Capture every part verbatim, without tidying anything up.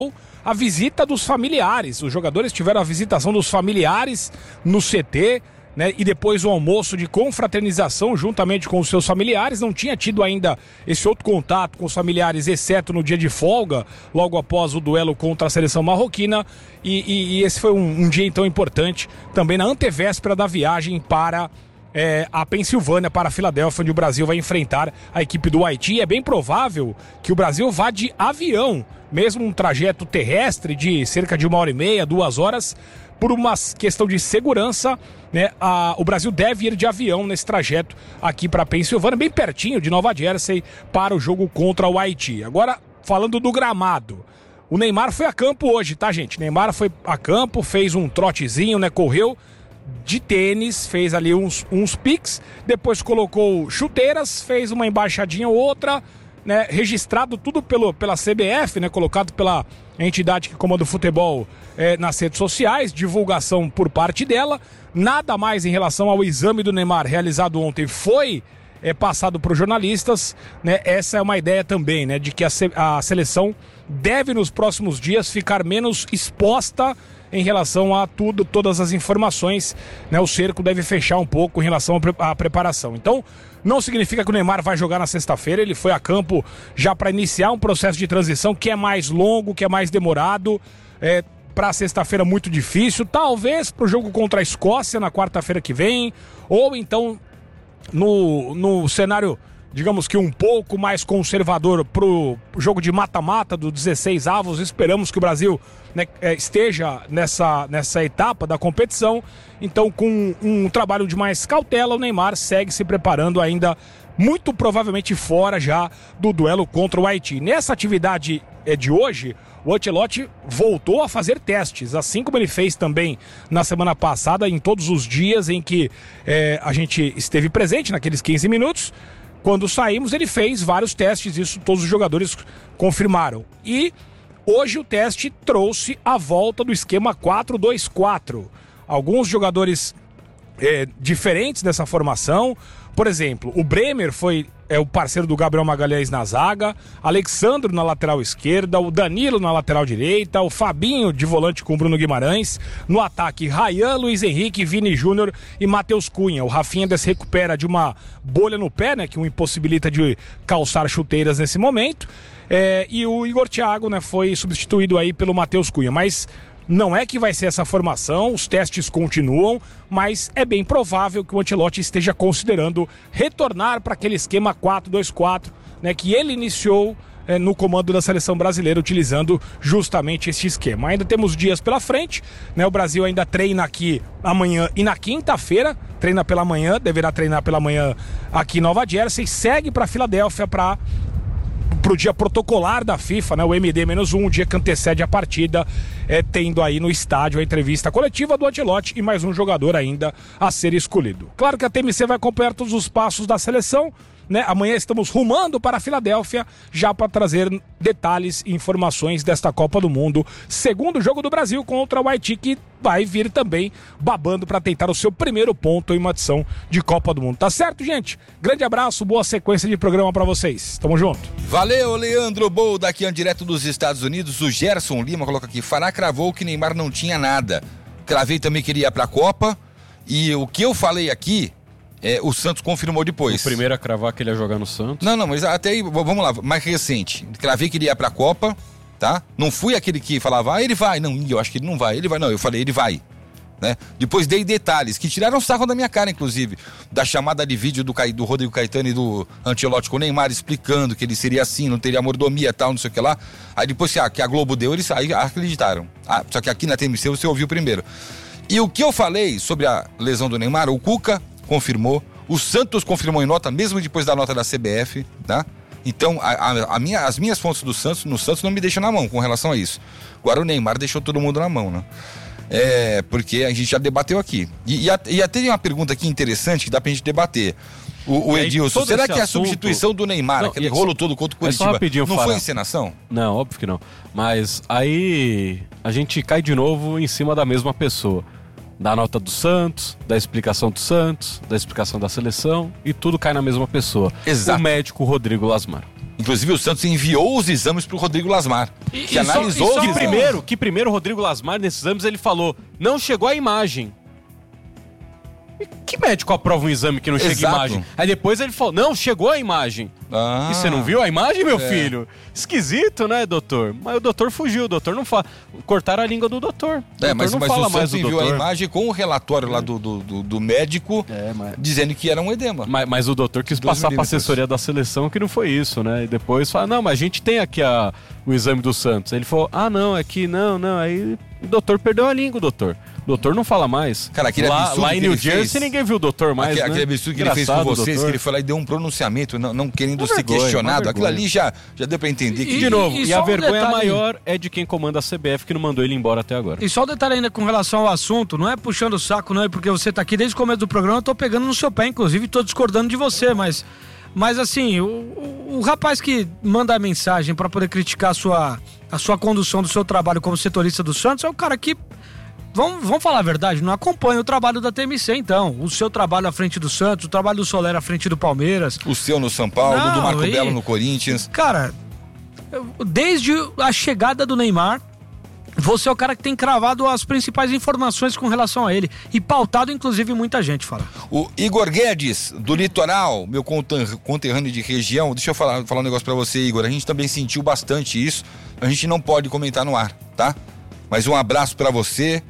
a visita dos familiares. Os jogadores tiveram a visitação dos familiares no C T, né? E depois o almoço de confraternização juntamente com os seus familiares. Não tinha tido ainda esse outro contato com os familiares, exceto no dia de folga, logo após o duelo contra a seleção marroquina. E, e, e esse foi um, um dia então importante, também na antevéspera da viagem para É, a Pensilvânia, para a Filadélfia, onde o Brasil vai enfrentar a equipe do Haiti. É bem provável que o Brasil vá de avião, mesmo um trajeto terrestre de cerca de uma hora e meia, duas horas, por uma questão de segurança, né? A, o Brasil deve ir de avião nesse trajeto aqui para a Pensilvânia, bem pertinho de Nova Jersey, para o jogo contra o Haiti. Agora, falando do gramado, o Neymar foi a campo hoje, tá, gente? Neymar foi a campo, fez um trotezinho, né? Correu de tênis, fez ali uns, uns piques, depois colocou chuteiras, fez uma embaixadinha ou outra, né, registrado tudo pelo, pela C B F, né, colocado pela entidade que comanda o futebol é, nas redes sociais, divulgação por parte dela. Nada mais em relação ao exame do Neymar realizado ontem foi é, passado para os jornalistas, né? Essa é uma ideia também, né, de que a, a seleção deve nos próximos dias ficar menos exposta em relação a tudo, todas as informações, né? O cerco deve fechar um pouco em relação à preparação. Então, não significa que o Neymar vai jogar na sexta-feira. Ele foi a campo já para iniciar um processo de transição que é mais longo, que é mais demorado. É, para sexta-feira muito difícil. Talvez para o jogo contra a Escócia na quarta-feira que vem, ou então no, no cenário, digamos que um pouco mais conservador pro jogo de mata-mata do dezesseis avos. Esperamos que o Brasil, né, esteja nessa, nessa etapa da competição. Então, com um trabalho de mais cautela, o Neymar segue se preparando ainda, muito provavelmente fora já do duelo contra o Haiti. Nessa atividade de hoje, o Ancelotti voltou a fazer testes, assim como ele fez também na semana passada, em todos os dias em que é, a gente esteve presente, naqueles quinze minutos. Quando saímos, ele fez vários testes, isso todos os jogadores confirmaram. E hoje o teste trouxe a volta do esquema quatro dois quatro. Alguns jogadores é, diferentes dessa formação. Por exemplo, o Bremer foi é, o parceiro do Gabriel Magalhães na zaga, Alexandro na lateral esquerda, o Danilo na lateral direita, o Fabinho de volante com o Bruno Guimarães. No ataque, Ryan, Luiz Henrique, Vini Júnior e Matheus Cunha. O Rafinha se recupera de uma bolha no pé, né, que o impossibilita de calçar chuteiras nesse momento. É, e o Igor Thiago, né, foi substituído aí pelo Matheus Cunha. Mas não é que vai ser essa formação, os testes continuam, mas é bem provável que o Ancelotti esteja considerando retornar para aquele esquema quatro dois quatro, né, que ele iniciou é, no comando da seleção brasileira, utilizando justamente esse esquema. Ainda temos dias pela frente, né, o Brasil ainda treina aqui amanhã e na quinta-feira, treina pela manhã, deverá treinar pela manhã aqui em Nova Jersey, segue para Filadélfia para pro dia protocolar da FIFA, né, o M D um, o dia que antecede a partida, é, tendo aí no estádio a entrevista coletiva do Ancelotti e mais um jogador ainda a ser escolhido. Claro que a T M C vai acompanhar todos os passos da seleção, né? Amanhã estamos rumando para a Filadélfia já para trazer detalhes e informações desta Copa do Mundo. Segundo jogo do Brasil contra o Haiti, que vai vir também babando para tentar o seu primeiro ponto em uma edição de Copa do Mundo. Tá certo, gente? Grande abraço, boa sequência de programa para vocês. Tamo junto. Valeu, Leandro Bol, daqui direto dos Estados Unidos. O Gerson Lima coloca aqui: Fará cravou que Neymar não tinha nada. Cravei também queria ir pra Copa. E o que eu falei aqui, é, o Santos confirmou depois. O primeiro a cravar que ele ia jogar no Santos. Não, não, mas até aí, vamos lá, mais recente. Cravei que ele ia pra Copa, tá? Não fui aquele que falava, ah, ele vai. Não, eu acho que ele não vai. Ele vai, não, eu falei, ele vai. Né? Depois dei detalhes, que tiraram sarro da minha cara, inclusive, da chamada de vídeo do, do Rodrigo Caetano e do Ancelotti com o Neymar, explicando que ele seria assim, não teria mordomia e tal, não sei o que lá. Aí depois que a, que a Globo deu, eles aí acreditaram. Ah, só que aqui na T M C você ouviu primeiro. E o que eu falei sobre a lesão do Neymar, o Cuca confirmou, o Santos confirmou em nota, mesmo depois da nota da C B F, tá? Então, a, a, a minha, as minhas fontes do Santos, no Santos não me deixam na mão com relação a isso. Agora o Neymar deixou todo mundo na mão, né? É, porque a gente já debateu aqui. E, e, a, e até tem uma pergunta aqui interessante que dá pra gente debater. O, o Edilson, será que a assunto... substituição do Neymar, não, aquele é rolo todo contra o Curitiba, é não foi encenação? Não, óbvio que não. Mas aí a gente cai de novo em cima da mesma pessoa. Da nota do Santos, da explicação do Santos, da explicação da seleção, e tudo cai na mesma pessoa. Exato. O médico Rodrigo Lasmar. Inclusive o Santos enviou os exames pro Rodrigo Lasmar, E- que e só- analisou e só- os Que exames. primeiro, que primeiro o Rodrigo Lasmar, nesses exames, ele falou, não chegou a imagem. E que médico aprova um exame que não chega a Exato. imagem? Aí depois ele falou, não, chegou a imagem. Ah. E você não viu a imagem, meu É. filho? Esquisito, né, doutor? Mas o doutor fugiu, o doutor não fala. Cortaram a língua do doutor. O É, doutor mas, não mas fala o mais Santos do enviou a doutor. imagem com o relatório lá do, do, do, do médico É, mas... dizendo que era um edema. Mas, mas o doutor quis Dois passar para a milímetros. assessoria da seleção que não foi isso, né? E depois fala, não, mas a gente tem aqui a, o exame do Santos. Ele falou, ah, não, é que não, não. Aí o doutor perdeu a língua, doutor. O doutor não fala mais. Cara, aquele lá, absurdo lá em que New ele Jersey fez. ninguém viu o doutor mais, Aquele, né? aquele absurdo que ele fez com Engraçado, vocês, doutor. que ele foi lá e deu um pronunciamento, não, não querendo Uma ser vergonha, questionado. uma Aquilo vergonha. ali já, já deu pra entender que. De novo, E- e, e a só um vergonha detalhe- maior é de quem comanda a C B F que não mandou ele embora até agora. E só um detalhe ainda com relação ao assunto, não é puxando o saco, não é porque você tá aqui desde o começo do programa, eu tô pegando no seu pé, inclusive tô discordando de você, mas, mas assim, o, o, o rapaz que manda a mensagem pra poder criticar a sua, a sua condução do seu trabalho como setorista do Santos é o cara que, vamos, vamos falar a verdade, não acompanha o trabalho da T M C então, o seu trabalho à frente do Santos, o trabalho do Soler à frente do Palmeiras. O seu no São Paulo, Não, do Marco e- Belo no Corinthians. Cara, eu- desde a chegada do Neymar, você é o cara que tem cravado as principais informações com relação a ele. E pautado, inclusive, muita gente fala. O Igor Guedes, do Litoral, meu conter- conterrâneo de região. Deixa eu falar, falar um negócio pra você, Igor. A gente também sentiu bastante isso. A gente não pode comentar no ar, tá? Mas um abraço pra você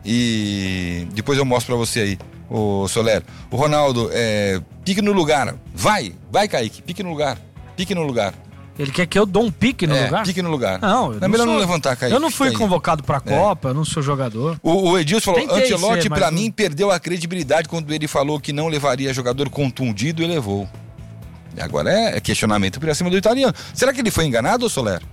e depois eu mostro pra você aí, o Soler. O Ronaldo, é, pique no lugar. Vai, vai, Kaique, pique no lugar. Pique no lugar. Ele quer que eu dou um pique no é, lugar? pique no lugar. Não, eu é melhor sou- não levantar, Kaique. Eu não fui Fica aí. convocado pra Copa, eu não sou jogador. O, o Edilson falou, Tentei Ancelotti ser, mas pra não- mim perdeu a credibilidade quando ele falou que não levaria jogador contundido e levou. E agora é questionamento por cima do italiano. Será que ele foi enganado, Soler?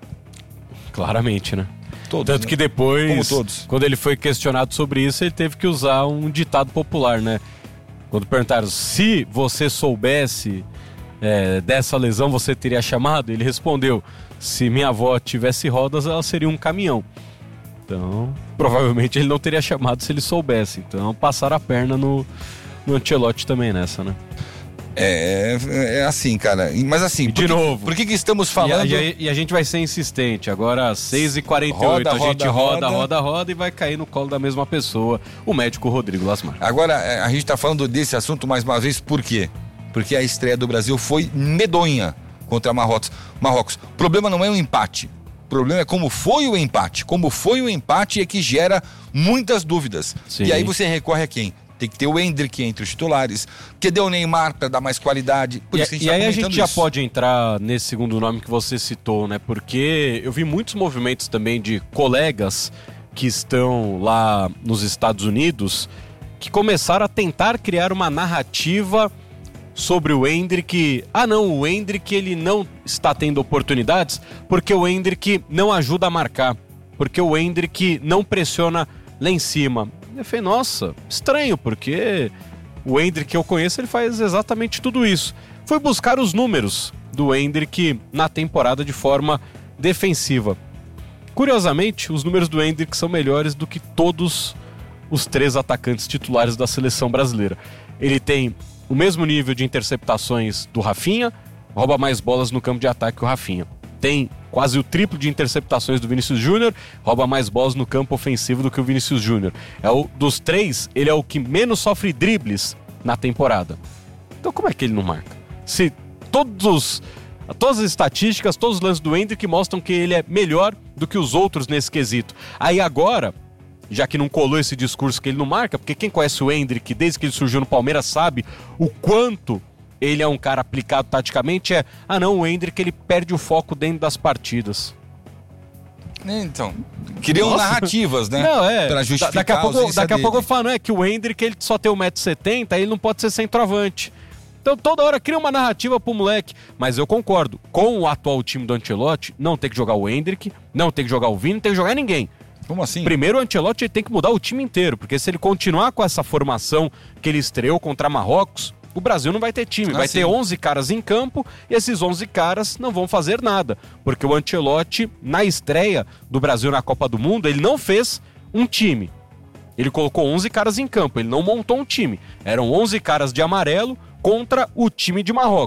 Claramente, né? Todos, Tanto né? que depois, Como todos. quando ele foi questionado sobre isso, ele teve que usar um ditado popular, né? Quando perguntaram se você soubesse é, dessa lesão, você teria chamado? Ele respondeu, se minha avó tivesse rodas, ela seria um caminhão. Então, provavelmente ele não teria chamado se ele soubesse. Então, passaram a perna no, no Ancelotti também nessa, né? É, é, é assim, cara. Mas assim, E de por que, novo. por que, que estamos E a, falando... e a- e a gente vai ser insistente. Agora, às seis e quarenta e oito, Roda, a gente roda, roda, roda. roda, roda e vai cair no colo da mesma pessoa, o médico Rodrigo Lasmar. Agora, é, a gente tá falando desse assunto mais uma vez, por quê? Porque a estreia do Brasil foi medonha contra Marrocos. Marrocos. O problema não é o empate. O problema é como foi o empate. Como foi o empate é que gera muitas dúvidas. Sim. E aí você recorre a quem? Tem que ter o Endrick entre os titulares. Cadê o Neymar para dar mais qualidade? Por E, isso que e tá aí a comentando gente já isso. pode entrar nesse segundo nome que você citou, né? Porque eu vi muitos movimentos também de colegas que estão lá nos Estados Unidos que começaram a tentar criar uma narrativa sobre o Endrick. Ah não, o Endrick ele não está tendo oportunidades porque o Endrick não ajuda a marcar, porque o Endrick não pressiona lá em cima. Eu falei, nossa, estranho, porque o Endrick que eu conheço, ele faz exatamente tudo isso. Fui buscar os números do Endrick na temporada de forma defensiva. Curiosamente, os números do Endrick são melhores do que todos os três atacantes titulares da seleção brasileira. Ele tem o mesmo nível de interceptações do Rafinha, rouba mais bolas no campo de ataque que o Rafinha. Tem quase o triplo de interceptações do Vinícius Júnior, rouba mais bolas no campo ofensivo do que o Vinícius Júnior. É o dos três, ele é o que menos sofre dribles na temporada. Então como é que ele não marca? Se todos, todas as estatísticas, todos os lances do Endrick mostram que ele é melhor do que os outros nesse quesito. Aí agora, já que não colou esse discurso que ele não marca, porque quem conhece o Endrick desde que ele surgiu no Palmeiras sabe o quanto ele é um cara aplicado taticamente, é, ah não, o Endrick ele perde o foco dentro das partidas. Então, criam Nossa. narrativas, né? Não, é. Pra justificar daqui a a pouco, ausência daqui a dele. pouco eu falo, não, é que o Endrick ele só tem um metro e setenta, ele não pode ser centroavante. Então toda hora cria uma narrativa pro moleque. Mas eu concordo, com o atual time do Ancelotti, não tem que jogar o Endrick, não tem que jogar o Vini, não tem que jogar ninguém. Como assim? Primeiro o Ancelotti ele tem que mudar o time inteiro, porque se ele continuar com essa formação que ele estreou contra Marrocos, o Brasil não vai ter time, Ah, vai sim. ter onze caras em campo e esses onze caras não vão fazer nada, porque o Ancelotti, na estreia do Brasil na Copa do Mundo, ele não fez um time. Ele colocou onze caras em campo, ele não montou um time. Eram onze caras de amarelo contra o time de Marrocos.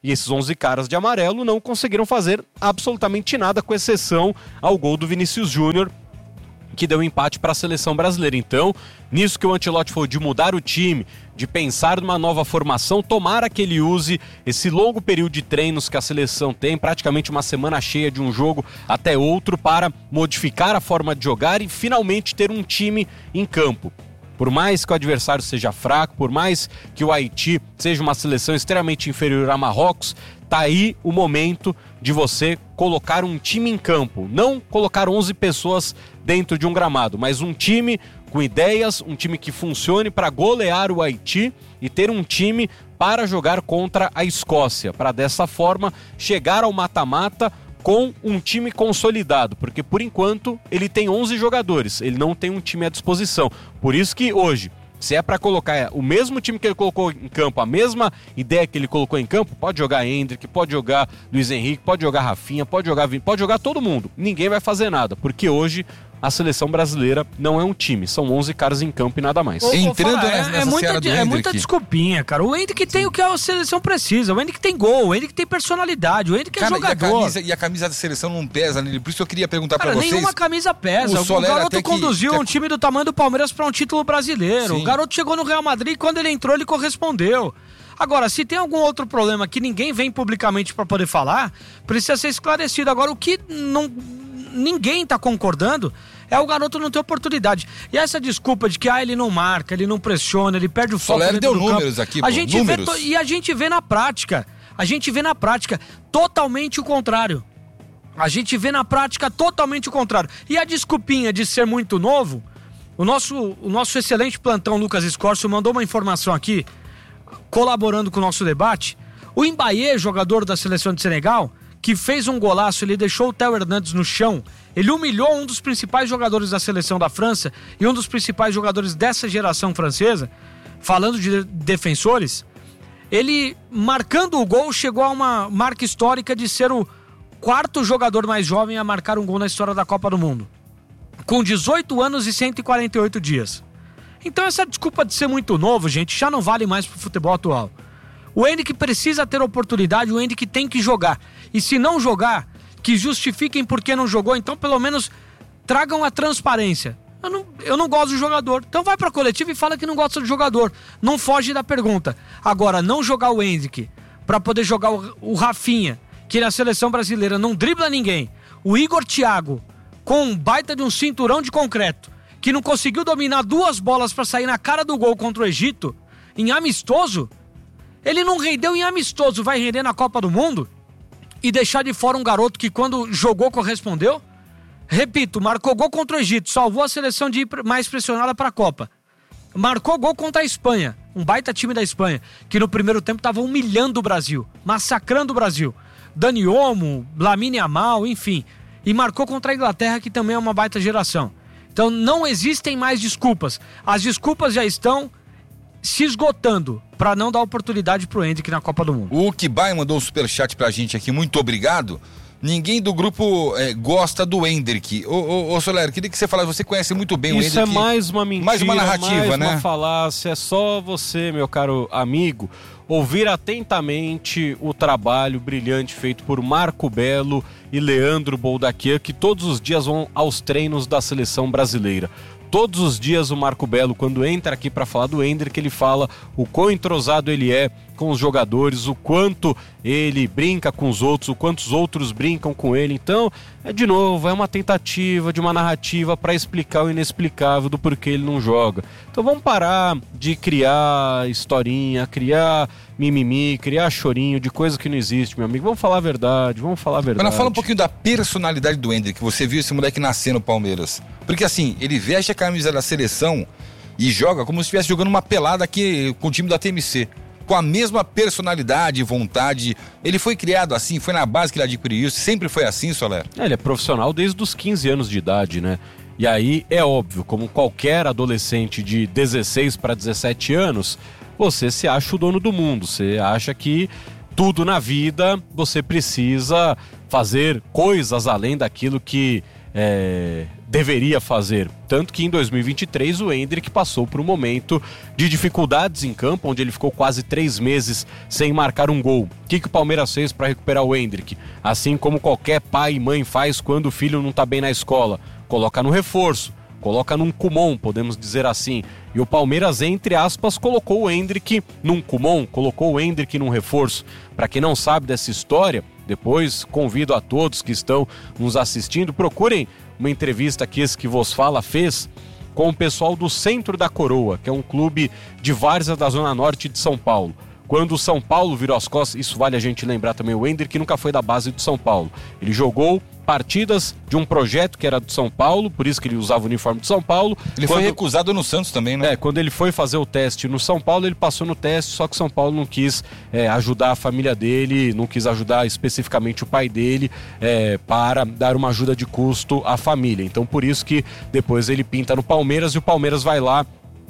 E esses onze caras de amarelo não conseguiram fazer absolutamente nada, com exceção ao gol do Vinícius Júnior, que deu empate para a seleção brasileira. Então, nisso que o Ancelotti falou de mudar o time, de pensar numa nova formação, tomara que ele use esse longo período de treinos que a seleção tem, praticamente uma semana cheia de um jogo até outro, para modificar a forma de jogar e finalmente ter um time em campo. Por mais que o adversário seja fraco, por mais que o Haiti seja uma seleção extremamente inferior a Marrocos, tá aí o momento de você colocar um time em campo. Não colocar onze pessoas dentro de um gramado, mas um time com ideias, um time que funcione para golear o Haiti e ter um time para jogar contra a Escócia, para dessa forma chegar ao mata-mata com um time consolidado, porque por enquanto ele tem onze jogadores, ele não tem um time à disposição. Por isso que hoje, se é para colocar o mesmo time que ele colocou em campo, a mesma ideia que ele colocou em campo, pode jogar Endrick, pode jogar Luiz Henrique, pode jogar Rafinha, pode jogar pode jogar todo mundo. Ninguém vai fazer nada, porque hoje a seleção brasileira não é um time, são onze caras em campo e nada mais. Ô, Entrando falar, nessa, é, nessa é, muita, do é muita Endrick. desculpinha, cara. O Endrick tem o que a seleção precisa. O Endrick tem gol, o Endrick tem personalidade, o Endrick é Cara, jogador. E a, camisa, e a camisa da seleção não pesa nele, por isso eu queria perguntar Cara, pra vocês. nenhuma camisa pesa. O O, Soler garoto até que- conduziu que- um time do tamanho do Palmeiras para um título brasileiro. Sim. O garoto chegou no Real Madrid e quando ele entrou, ele correspondeu. Agora, se tem algum outro problema que ninguém vem publicamente para poder falar, precisa ser esclarecido. Agora, o que não, ninguém tá concordando é o garoto não ter oportunidade. E essa desculpa de que ah, ele não marca, ele não pressiona, ele perde o foco Soler dentro deu do números campo. aqui, a pô, gente números. vê to- E a gente vê na prática, a gente vê na prática totalmente o contrário. A gente vê na prática totalmente o contrário. E a desculpinha de ser muito novo, o nosso, o nosso excelente plantão Lucas Escorcio mandou uma informação aqui, colaborando com o nosso debate. O Mbaye, jogador da seleção de Senegal, que fez um golaço, ele deixou o Theo Hernandes no chão, ele humilhou um dos principais jogadores da seleção da França e um dos principais jogadores dessa geração francesa, falando de defensores. Ele, marcando o gol, chegou a uma marca histórica de ser o quarto jogador mais jovem a marcar um gol na história da Copa do Mundo, com dezoito anos e cento e quarenta e oito dias. Então essa desculpa de ser muito novo, gente, já não vale mais pro futebol atual. O Endrick precisa ter oportunidade, o Endrick tem que jogar. E se não jogar, que justifiquem por que não jogou, então pelo menos tragam a transparência. Eu não, eu não gosto do jogador. Então vai pra coletiva e fala que não gosta do jogador. Não foge da pergunta. Agora, não jogar o Endrick pra poder jogar o, o Rafinha, que na seleção brasileira não dribla ninguém. O Igor Thiago, com um baita de um cinturão de concreto, que não conseguiu dominar duas bolas pra sair na cara do gol contra o Egito, em amistoso. Ele não rendeu em amistoso, vai render na Copa do Mundo? E deixar de fora um garoto que quando jogou correspondeu? Repito, marcou gol contra o Egito, salvou a seleção de ir mais pressionada para a Copa. Marcou gol contra a Espanha, um baita time da Espanha, que no primeiro tempo estava humilhando o Brasil, massacrando o Brasil. Dani Olmo, Lamine Yamal, enfim. E marcou contra a Inglaterra, que também é uma baita geração. Então não existem mais desculpas. As desculpas já estão se esgotando para não dar oportunidade pro Endrick na Copa do Mundo. O Kibai mandou um superchat pra gente aqui, muito obrigado. Ninguém do grupo é, gosta do Endrick. Ô, ô, ô Soler, queria que você falasse, você conhece muito bem Isso o Endrick. é mais uma mentira, mais uma narrativa, mais né? uma falácia. É só você, meu caro amigo, ouvir atentamente o trabalho brilhante feito por Marco Belo e Leandro Boldaquian, que todos os dias vão aos treinos da seleção brasileira. Todos os dias o Marco Belo, quando entra aqui para falar do Endrick, ele fala o quão entrosado ele é com os jogadores, o quanto ele brinca com os outros, o quanto os outros brincam com ele. Então, é de novo, é uma tentativa de uma narrativa para explicar o inexplicável do porquê ele não joga. Então vamos parar de criar historinha, criar mimimi, criar chorinho de coisa que não existe, meu amigo. Vamos falar a verdade, vamos falar a verdade. Mas fala um pouquinho da personalidade do Endrick. Você viu esse moleque nascer no Palmeiras. Porque assim, ele veste a camisa da seleção e joga como se estivesse jogando uma pelada aqui com o time da T M C. Com a mesma personalidade e vontade. Ele foi criado assim, foi na base que ele adquiriu isso. Sempre foi assim, Soler? É, ele é profissional desde os quinze anos de idade, né? E aí é óbvio, como qualquer adolescente de dezesseis para dezessete anos, você se acha o dono do mundo. Você acha que tudo na vida você precisa fazer coisas além daquilo que é, deveria fazer. Tanto que em dois mil e vinte e três o Endrick passou por um momento de dificuldades em campo, onde ele ficou quase três meses sem marcar um gol. O que, que o Palmeiras fez para recuperar o Endrick? Assim como qualquer pai e mãe faz quando o filho não está bem na escola. Coloca no reforço, coloca num Kumon, podemos dizer assim. E o Palmeiras, entre aspas, colocou o Endrick num Kumon, colocou o Endrick num reforço. Para quem não sabe dessa história, depois convido a todos que estão nos assistindo, procurem uma entrevista que esse que vos fala fez com o pessoal do Centro da Coroa, que é um clube de várzea da Zona Norte de São Paulo. Quando o São Paulo virou as costas, isso vale a gente lembrar também, o Endrick nunca foi da base do São Paulo. Ele jogou partidas de um projeto que era do São Paulo, por isso que ele usava o uniforme de São Paulo. Ele quando... foi recusado no Santos também, né? É, quando ele foi fazer o teste no São Paulo, ele passou no teste, só que São Paulo não quis é, ajudar a família dele, não quis ajudar especificamente o pai dele é, para dar uma ajuda de custo à família. Então por isso que depois ele pinta no Palmeiras e o Palmeiras vai lá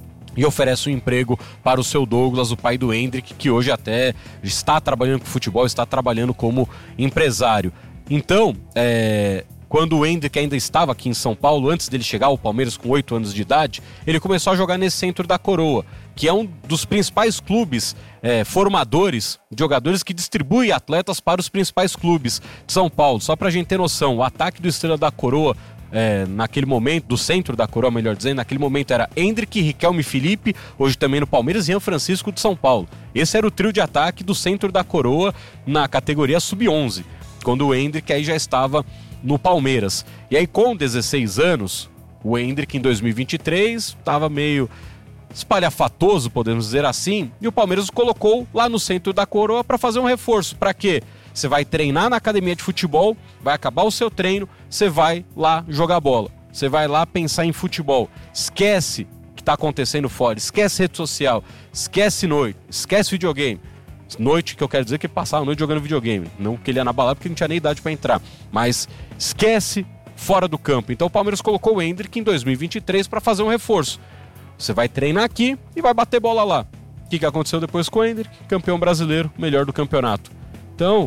e oferece um emprego para o seu Douglas, o pai do Endrick, que hoje até está trabalhando com futebol, está trabalhando como empresário. Então, é, quando o Endrick ainda estava aqui em São Paulo, antes dele chegar ao Palmeiras com oito anos de idade, ele começou a jogar nesse Centro da Coroa, que é um dos principais clubes é, formadores de jogadores que distribui atletas para os principais clubes de São Paulo. Só para a gente ter noção, o ataque do Estrela da Coroa, É, naquele momento, do Centro da Coroa, melhor dizendo, naquele momento era Endrick, Riquelme Felipe, hoje também no Palmeiras, e Ian Francisco de São Paulo. Esse era o trio de ataque do Centro da Coroa na categoria sub onze, quando o Endrick aí já estava no Palmeiras. E aí com dezesseis anos, o Endrick em dois mil e vinte e três estava meio espalhafatoso, podemos dizer assim, e o Palmeiras o colocou lá no Centro da Coroa para fazer um reforço. Para quê? Você vai treinar na academia de futebol, vai acabar o seu treino, você vai lá jogar bola. Você vai lá pensar em futebol. Esquece o que está acontecendo fora, esquece rede social, esquece noite, esquece videogame. Noite que eu quero dizer que passava a noite jogando videogame. Não que ele ia na balada porque não tinha nem idade para entrar. Mas esquece fora do campo. Então o Palmeiras colocou o Endrick em dois mil e vinte e três para fazer um reforço. Você vai treinar aqui e vai bater bola lá. O que, que aconteceu depois com o Endrick? Campeão brasileiro, melhor do campeonato. Então,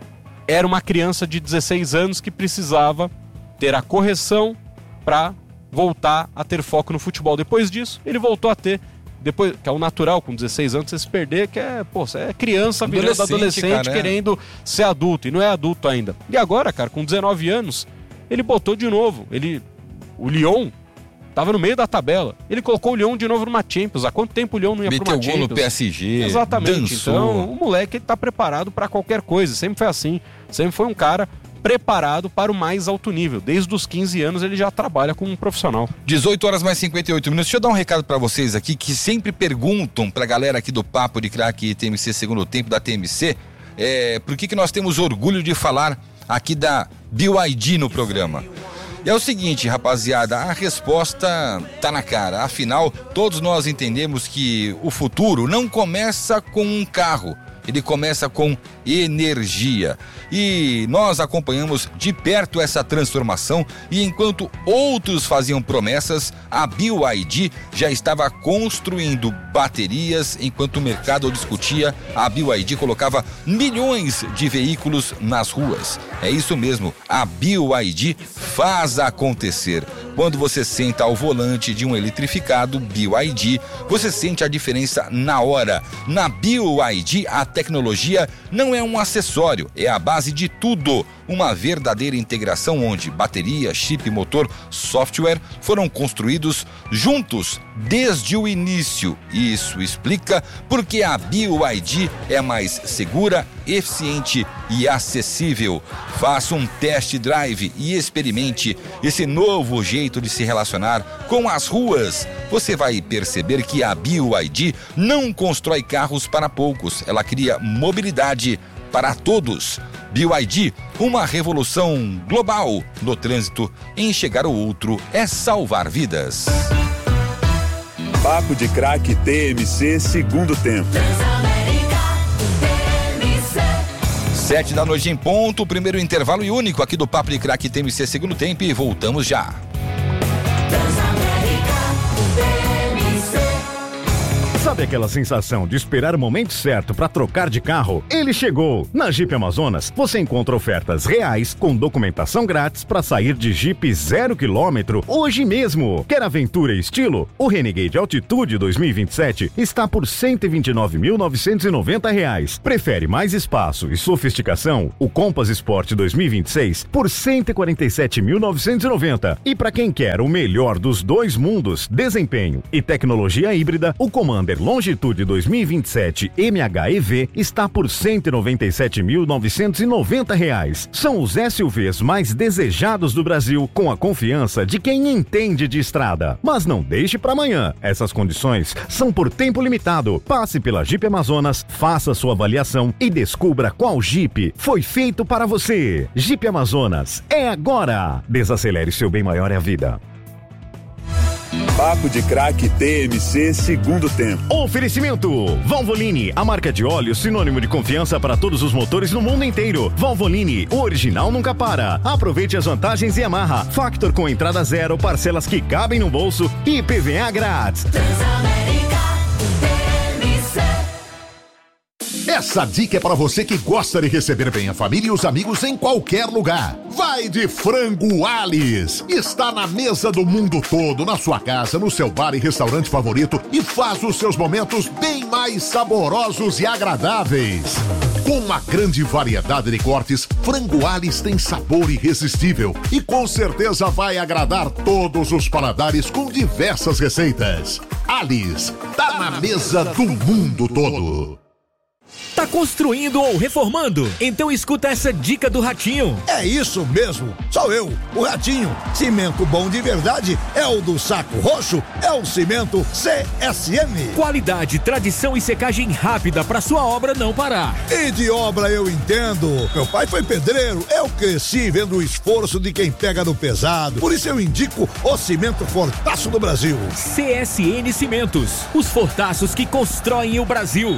era uma criança de dezesseis anos que precisava ter a correção para voltar a ter foco no futebol. Depois disso, ele voltou a ter, depois, que é o natural, com dezesseis anos, você se perder, que é, pô, você é criança virando adolescente, adolescente cara, querendo é. ser adulto, e não é adulto ainda. E agora, cara, com dezenove anos, ele botou de novo. Ele, o Lyon tava no meio da tabela. Ele colocou o Lyon de novo numa Champions. Há quanto tempo o Lyon não ia Meteu pra uma Champions? Meteu gol no P S G. Exatamente. Dançou. Então, o moleque ele tá preparado para qualquer coisa. Sempre foi assim. Sempre foi um cara preparado para o mais alto nível. Desde os quinze anos ele já trabalha como um profissional. dezoito horas mais cinquenta e oito minutos. Deixa eu dar um recado para vocês aqui que sempre perguntam pra galera aqui do Papo de Craque T M C Segundo Tempo da T M C, é, por que que nós temos orgulho de falar aqui da B Y D no programa. E é o seguinte, rapaziada, a resposta tá na cara. Afinal, todos nós entendemos que o futuro não começa com um carro, ele começa com energia. E nós acompanhamos de perto essa transformação e enquanto outros faziam promessas, a B Y D já estava construindo baterias. Enquanto o mercado discutia, a B Y D colocava milhões de veículos nas ruas. É isso mesmo, a B Y D faz acontecer. Quando você senta ao volante de um eletrificado B Y D, você sente a diferença na hora. Na B Y D, a tecnologia não é um acessório, é a base de tudo. Uma verdadeira integração onde bateria, chip, motor, software foram construídos juntos desde o início. Isso explica porque a B Y D é mais segura, eficiente e acessível. Faça um test drive e experimente esse novo jeito de se relacionar com as ruas. Você vai perceber que a B Y D não constrói carros para poucos, ela cria mobilidade para todos. B Y D, uma revolução global no trânsito. Enxergar o outro é salvar vidas. Papo de Craque T M C Segundo Tempo. Sete da noite em ponto, primeiro intervalo e único aqui do Papo de Craque T M C Segundo Tempo e voltamos já. Sabe aquela sensação de esperar o momento certo para trocar de carro? Ele chegou! Na Jeep Amazonas, você encontra ofertas reais com documentação grátis para sair de Jeep zero quilômetro hoje mesmo. Quer aventura e estilo? O Renegade Altitude dois mil e vinte e sete está por cento e vinte e nove mil novecentos e noventa reais. Prefere mais espaço e sofisticação? O Compass Sport dois mil e vinte e seis por cento e quarenta e sete mil novecentos e noventa. E para quem quer o melhor dos dois mundos, desempenho e tecnologia híbrida, o Commander Longitude dois mil e vinte e sete M H E V está por cento e noventa e sete mil novecentos e noventa reais. São os S U Vs mais desejados do Brasil, com a confiança de quem entende de estrada. Mas não deixe para amanhã. Essas condições são por tempo limitado. Passe pela Jeep Amazonas, faça sua avaliação e descubra qual Jeep foi feito para você. Jeep Amazonas é agora. Desacelere, seu bem maior é a vida. Papo de Craque T M C segundo tempo. Oferecimento Valvoline, a marca de óleo sinônimo de confiança para todos os motores no mundo inteiro. Valvoline, o original nunca para. Aproveite as vantagens e amarra. Factor com entrada zero, parcelas que cabem no bolso e I P V A grátis. Essa dica é para você que gosta de receber bem a família e os amigos em qualquer lugar. Vai de Frango Alice. Está na mesa do mundo todo, na sua casa, no seu bar e restaurante favorito e faz os seus momentos bem mais saborosos e agradáveis. Com uma grande variedade de cortes, Frango Alice tem sabor irresistível e com certeza vai agradar todos os paladares com diversas receitas. Alice, tá na mesa do mundo todo. Tá construindo ou reformando? Então escuta essa dica do Ratinho. É isso mesmo, sou eu, o Ratinho. Cimento bom de verdade é o do Saco Roxo, é o Cimento C S M. Qualidade, tradição e secagem rápida pra sua obra não parar. E de obra eu entendo. Meu pai foi pedreiro, eu cresci vendo o esforço de quem pega no pesado. Por isso eu indico o Cimento Fortaço do Brasil. C S N Cimentos, os fortaços que constroem o Brasil.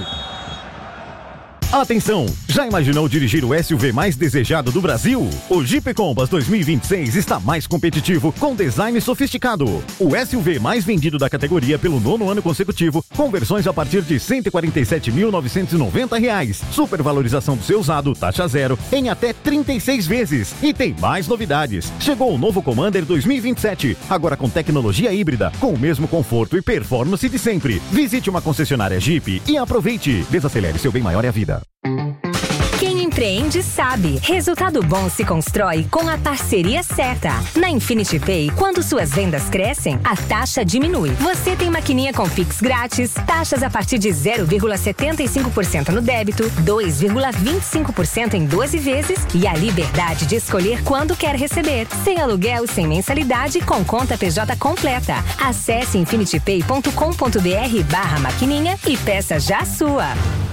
Atenção! Já imaginou dirigir o S U V mais desejado do Brasil? O Jeep Compass dois mil e vinte e seis está mais competitivo, com design sofisticado. O S U V mais vendido da categoria pelo nono ano consecutivo, com versões a partir de cento e quarenta e sete mil novecentos e noventa reais. Supervalorização do seu usado, taxa zero, em até trinta e seis vezes. E tem mais novidades. Chegou o novo Commander dois mil e vinte e sete, agora com tecnologia híbrida, com o mesmo conforto e performance de sempre. Visite uma concessionária Jeep e aproveite. Desacelere, seu bem maior é a vida. Quem empreende sabe. Resultado bom se constrói com a parceria certa. Na Infinity Pay, quando suas vendas crescem, a taxa diminui. Você tem maquininha com Pix grátis, taxas a partir de zero vírgula setenta e cinco por cento no débito, dois vírgula vinte e cinco por cento em doze vezes e a liberdade de escolher quando quer receber. Sem aluguel, sem mensalidade, com conta P J completa. Acesse infinitypay ponto com ponto br barra maquininha e peça já a sua.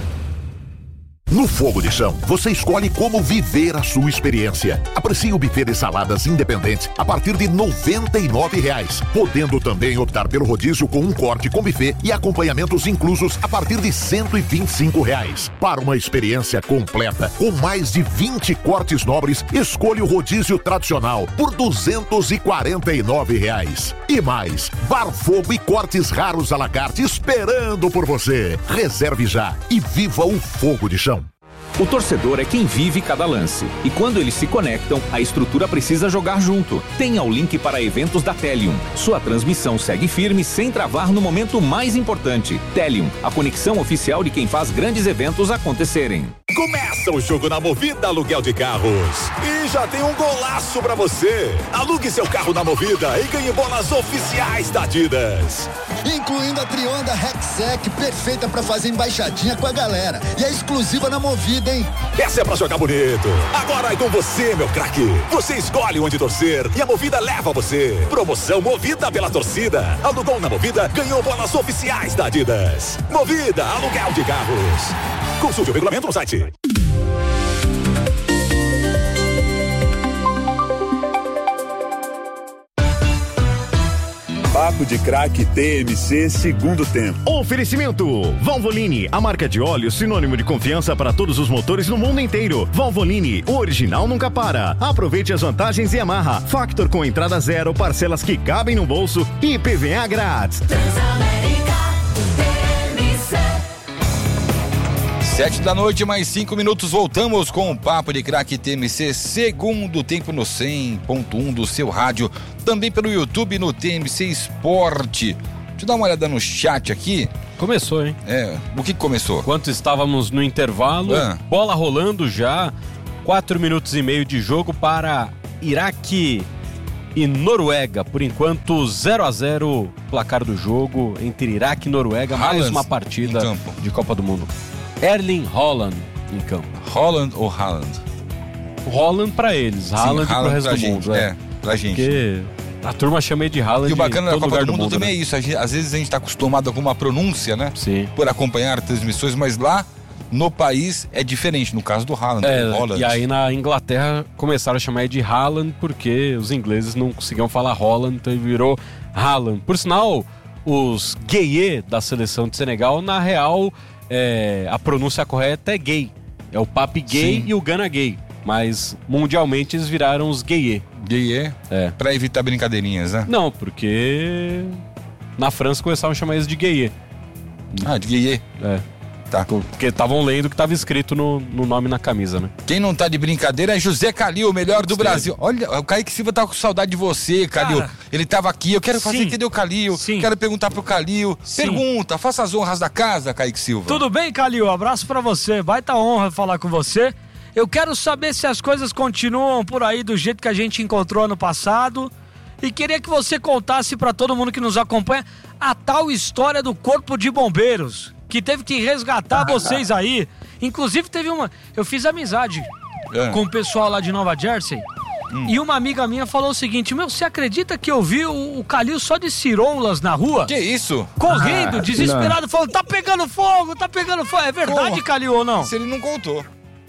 No Fogo de Chão, você escolhe como viver a sua experiência. Aprecie o buffet de saladas independente a partir de noventa e nove reais, podendo também optar pelo rodízio com um corte com buffet e acompanhamentos inclusos a partir de cento e vinte e cinco reais. Para uma experiência completa, com mais de vinte cortes nobres, escolha o rodízio tradicional por duzentos e quarenta e nove reais. E mais, bar fogo e cortes raros à la carte esperando por você. Reserve já e viva o Fogo de Chão. O torcedor é quem vive cada lance. E quando eles se conectam, a estrutura precisa jogar junto. Tenha o link para eventos da Telium. Sua transmissão segue firme sem travar no momento mais importante. Telium, a conexão oficial de quem faz grandes eventos acontecerem. Começa o jogo na Movida Aluguel de Carros. E já tem um golaço pra você. Alugue seu carro na Movida e ganhe bolas oficiais da Adidas. Incluindo a Trionda Rexec, perfeita pra fazer embaixadinha com a galera. E é exclusiva na Movida, hein? Essa é pra jogar bonito. Agora é com você, meu craque. Você escolhe onde torcer e a Movida leva você. Promoção Movida pela torcida. Alugou na Movida, ganhou bolas oficiais da Adidas. Movida Aluguel de Carros. Consulte o regulamento no site. Papo de Craque T M C segundo tempo. Oferecimento Valvoline, a marca de óleo sinônimo de confiança para todos os motores no mundo inteiro. Valvoline, o original nunca para. Aproveite as vantagens e amarra. Factor com entrada zero, parcelas que cabem no bolso e I P V A grátis. Transamérica, T M C. Sete da noite, mais cinco minutos, voltamos com o Papo de Craque T M C, segundo tempo no cem ponto um do seu rádio, também pelo YouTube no T M C Esporte. Deixa eu dar uma olhada no chat aqui. Começou, hein? É, o que começou? Enquanto estávamos no intervalo, ah. bola rolando já, quatro minutos e meio de jogo para Iraque e Noruega. Por enquanto, zero a zero placar do jogo entre Iraque e Noruega, Haaland mais uma partida de Copa do Mundo. Erling Haaland em campo. Haaland ou Haaland? Haaland pra eles, Haaland pro resto do gente, mundo. É, é, pra gente. Porque a turma chama de Haaland. E o bacana da Copa do, do Mundo, mundo também né? é isso. Às vezes a gente tá acostumado com uma pronúncia, né? Sim. Por acompanhar transmissões, mas lá no país é diferente, no caso do Haaland. É, Haaland. e aí na Inglaterra começaram a chamar de Haaland porque os ingleses não conseguiam falar Haaland, então ele virou Haaland. Por sinal, os gaye da seleção de Senegal, na real, é, a pronúncia correta é gay. É o Pape Gay Sim. e o Gana Gay. Mas mundialmente eles viraram os gaye. Gaye? É. Pra evitar brincadeirinhas, né? Não, porque na França começaram a chamar eles de gaye. Ah, de gaye? É. Tá. Porque estavam lendo o que estava escrito no, no nome na camisa, né? Quem não tá de brincadeira é José Calil, o melhor do Sim. Brasil. Olha, o Kaique Silva tá com saudade de você, Calil. Cara, ele tava aqui, eu quero fazer sim. entender o Calil. Sim. Quero perguntar pro Calil. Sim. Pergunta, faça as honras da casa, Kaique Silva. Tudo bem, Calil? Abraço pra você. Baita honra falar com você. Eu quero saber se as coisas continuam por aí do jeito que a gente encontrou ano passado. E queria que você contasse pra todo mundo que nos acompanha a tal história do Corpo de Bombeiros, que teve que resgatar vocês aí. Inclusive teve uma... Eu fiz amizade é. com o pessoal lá de Nova Jersey. Hum. E uma amiga minha falou o seguinte: meu, você acredita que eu vi o, o Calil só de ciroulas na rua? Que isso? Correndo, Ah, desesperado, não. falando, tá pegando fogo, tá pegando fogo. É verdade, Como? Calil, ou não? Se ele não contou.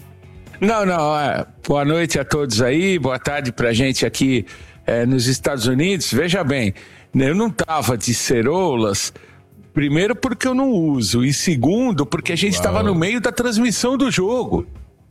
Não, não, é. Boa noite a todos aí, boa tarde pra gente aqui é, nos Estados Unidos. Veja bem, eu não tava de ceroulas, primeiro porque eu não uso, e segundo porque a gente estava no meio da transmissão do jogo.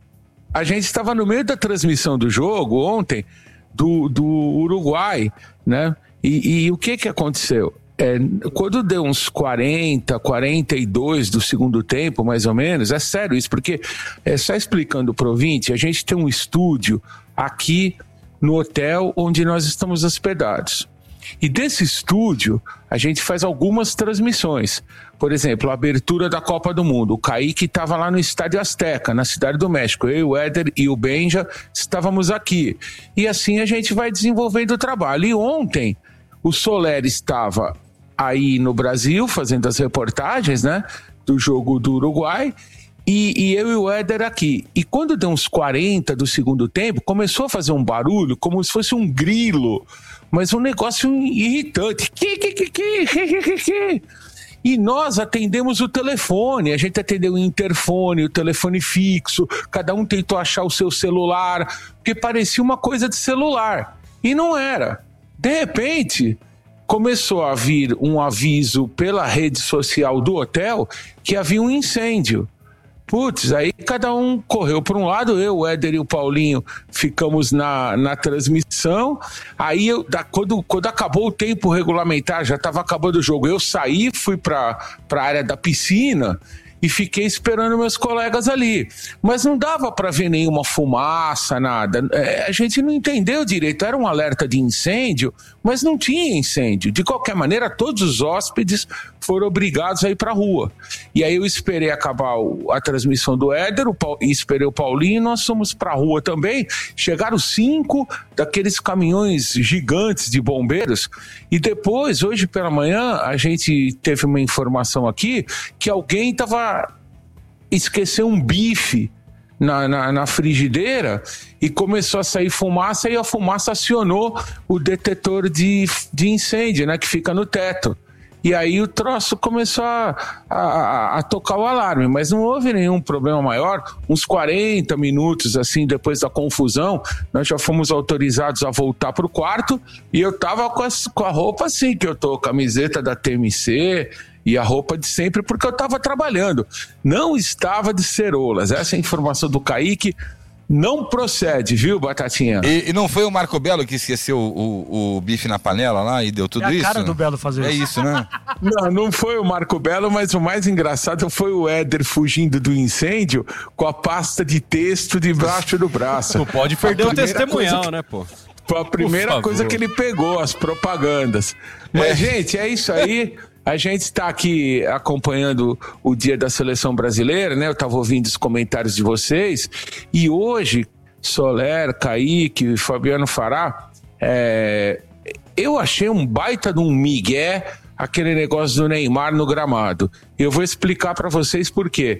A gente estava no meio da transmissão do jogo ontem, do, do Uruguai, né? E, e o que que aconteceu? É, quando deu uns quarenta, quarenta e dois do segundo tempo, mais ou menos, é sério isso, porque, é, só explicando pro ouvinte, a gente tem um estúdio aqui no hotel onde nós estamos hospedados. E desse estúdio, a gente faz algumas transmissões. Por exemplo, a abertura da Copa do Mundo. O Kaique estava lá no Estádio Azteca, na Cidade do México. Eu, o Éder e o Benja estávamos aqui. E assim a gente vai desenvolvendo o trabalho. E ontem, o Soler estava aí no Brasil, fazendo as reportagens, né, do jogo do Uruguai, e, e eu e o Éder aqui. E quando deu uns quarenta do segundo tempo, começou a fazer um barulho como se fosse um grilo, mas um negócio irritante. Que, que, que, que, que, que, que. E nós atendemos o telefone, a gente atendeu o interfone, o telefone fixo, cada um tentou achar o seu celular, porque parecia uma coisa de celular, e não era. De repente, começou a vir um aviso pela rede social do hotel que havia um incêndio. Putz, aí cada um correu para um lado, eu, o Éder e o Paulinho ficamos na, na transmissão. Aí, eu, da, quando, quando acabou o tempo regulamentar, já estava acabando o jogo, eu saí, fui para a área da piscina e fiquei esperando meus colegas ali. Mas não dava para ver nenhuma fumaça, nada. É, a gente não entendeu direito. Era um alerta de incêndio, mas não tinha incêndio. De qualquer maneira, todos os hóspedes foram obrigados a ir para a rua. E aí eu esperei acabar o, a transmissão do Éder, o Paul, e esperei o Paulinho, e nós fomos para a rua também. Chegaram cinco daqueles caminhões gigantes de bombeiros. E depois, hoje pela manhã, a gente teve uma informação aqui que alguém estava... esqueceu um bife na, na, na frigideira e começou a sair fumaça, e a fumaça acionou o detetor de, de incêndio, né, que fica no teto. E aí o troço começou a, a, a tocar o alarme, mas não houve nenhum problema maior. Uns quarenta minutos assim depois da confusão, nós já fomos autorizados a voltar para o quarto, e eu tava com, as, com a roupa assim, que eu tô, camiseta da T M C e a roupa de sempre, porque eu estava trabalhando. Não estava de ceroulas. Essa é a informação do Kaique. não procede, viu, Batatinha? E, e não foi o Marco Belo que esqueceu o, o, o bife na panela lá e deu tudo isso? É a cara do Belo fazer isso. É isso, né? Não, não foi o Marco Belo, mas o mais engraçado foi o Éder fugindo do incêndio com a pasta de texto debaixo do braço. Não pode perder o testemunhal, que... né, pô? Foi a primeira coisa que ele pegou, as propagandas. Mas, é. gente, é isso aí. A gente está aqui acompanhando o dia da seleção brasileira, né? Eu estava ouvindo os comentários de vocês. E hoje, Soler, Kaique, Fabiano Fará, é... eu achei um baita de um migué aquele negócio do Neymar no gramado. Eu vou explicar para vocês por quê.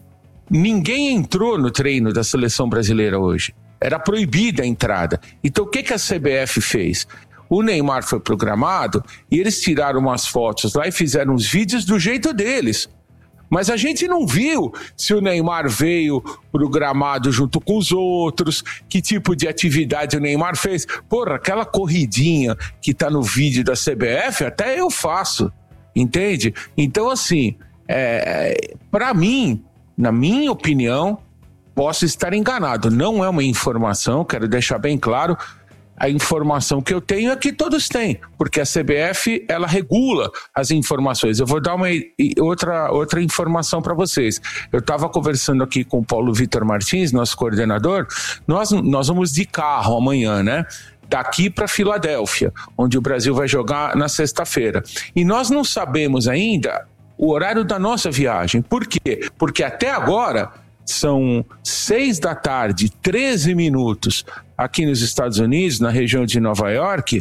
Ninguém entrou no treino da seleção brasileira hoje. Era proibida a entrada. Então o que, que a C B F fez? O Neymar foi programado e eles tiraram umas fotos lá e fizeram uns vídeos do jeito deles. Mas a gente não viu se o Neymar veio pro gramado junto com os outros, que tipo de atividade o Neymar fez. Porra, aquela corridinha que tá no vídeo da C B F, até eu faço, entende? Então, assim, é, para mim, na minha opinião, posso estar enganado. Não é uma informação, quero deixar bem claro. A informação que eu tenho é que todos têm, porque a C B F, ela regula as informações. Eu vou dar uma outra, outra informação para vocês. Eu estava conversando aqui com o Paulo Vitor Martins, nosso coordenador. Nós, nós vamos de carro amanhã, né? Daqui para Filadélfia, onde o Brasil vai jogar na sexta-feira. E nós não sabemos ainda o horário da nossa viagem. Por quê? Porque até agora são seis da tarde, treze minutos, aqui nos Estados Unidos, na região de Nova York.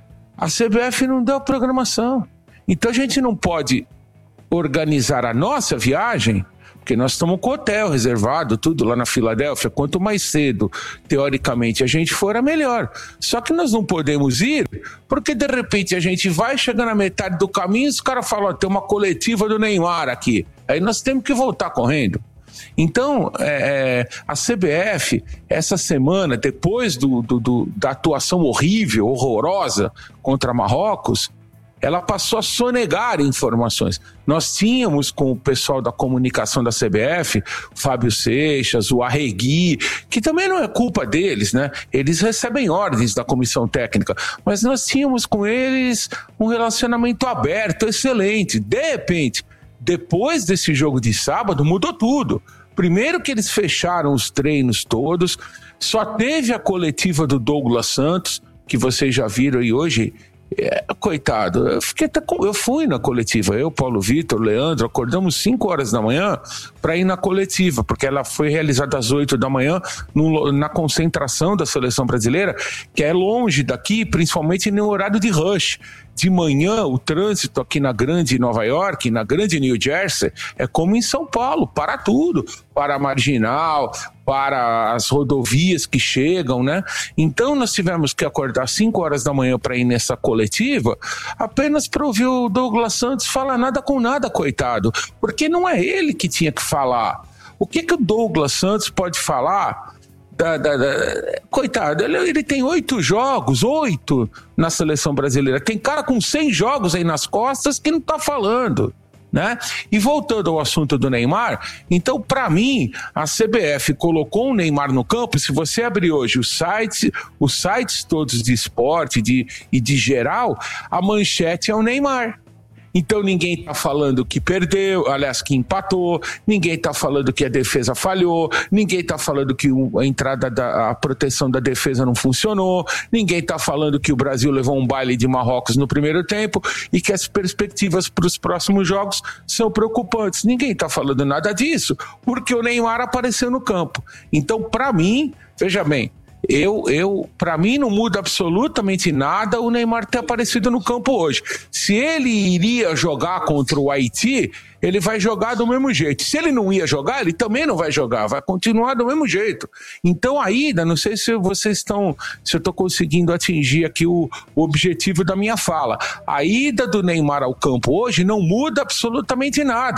A C B F não deu programação. Então a gente não pode organizar a nossa viagem, porque nós estamos com hotel reservado, tudo lá na Filadélfia. Quanto mais cedo, teoricamente, a gente for, é melhor. Só que nós não podemos ir, porque de repente a gente vai, chega na metade do caminho, os caras falam, ó, tem uma coletiva do Neymar aqui. Aí nós temos que voltar correndo. Então, é, a C B F, essa semana, depois do, do, do, da atuação horrível, horrorosa contra Marrocos, ela passou a sonegar informações. Nós tínhamos com o pessoal da comunicação da C B F, o Fábio Seixas, o Arregui, que também não é culpa deles, né? Eles recebem ordens da comissão técnica, mas nós tínhamos com eles um relacionamento aberto, excelente. De repente, depois desse jogo de sábado, mudou tudo. Primeiro que eles fecharam os treinos todos, só teve a coletiva do Douglas Santos, que vocês já viram aí hoje. É, coitado, eu, fiquei até com, eu fui na coletiva, eu, Paulo Vitor, Leandro, acordamos cinco horas da manhã para ir na coletiva, porque ela foi realizada às oito da manhã no, na concentração da seleção brasileira, que é longe daqui, principalmente no horário de rush. De manhã, o trânsito aqui na grande Nova York, na grande New Jersey, é como em São Paulo, para tudo, para a Marginal, para as rodovias que chegam, né? Então nós tivemos que acordar cinco horas da manhã para ir nessa coletiva, apenas para ouvir o Douglas Santos falar nada com nada, coitado, porque não é ele que tinha que falar. O que que o Douglas Santos pode falar? Da, da, da... Coitado, ele, ele tem oito jogos, oito na seleção brasileira. Tem cara com cem jogos aí nas costas que não tá falando, né? E voltando ao assunto do Neymar, então, para mim, a C B F colocou o Neymar no campo. Se você abrir hoje os sites, os sites todos de esporte de, e de geral, a manchete é o Neymar. Então ninguém está falando que perdeu, aliás, que empatou, ninguém está falando que a defesa falhou, ninguém está falando que a entrada da a proteção da defesa não funcionou, ninguém está falando que o Brasil levou um baile de Marrocos no primeiro tempo e que as perspectivas para os próximos jogos são preocupantes. Ninguém está falando nada disso, porque o Neymar apareceu no campo. Então, para mim, veja bem, Eu, eu, para mim não muda absolutamente nada o Neymar ter aparecido no campo hoje. Se ele iria jogar contra o Haiti, ele vai jogar do mesmo jeito. Se ele não ia jogar, ele também não vai jogar, vai continuar do mesmo jeito. Então a ida, não sei se vocês estão, se eu estou conseguindo atingir aqui o, o objetivo da minha fala. A ida do Neymar ao campo hoje não muda absolutamente nada.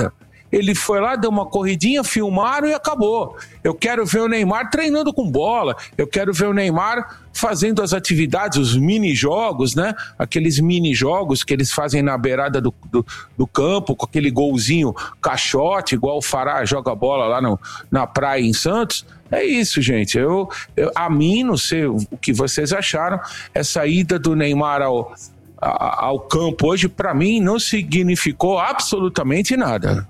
ele foi lá, deu uma corridinha, filmaram e acabou. Eu quero ver o Neymar treinando com bola, eu quero ver o Neymar fazendo as atividades, os mini-jogos, né? Aqueles mini-jogos que eles fazem na beirada do, do, do campo, com aquele golzinho caixote, igual o Fará joga bola lá no, na praia em Santos. É isso, gente. Eu, eu, a mim, não sei o que vocês acharam, essa ida do Neymar ao, a, ao campo hoje, para mim, não significou absolutamente nada.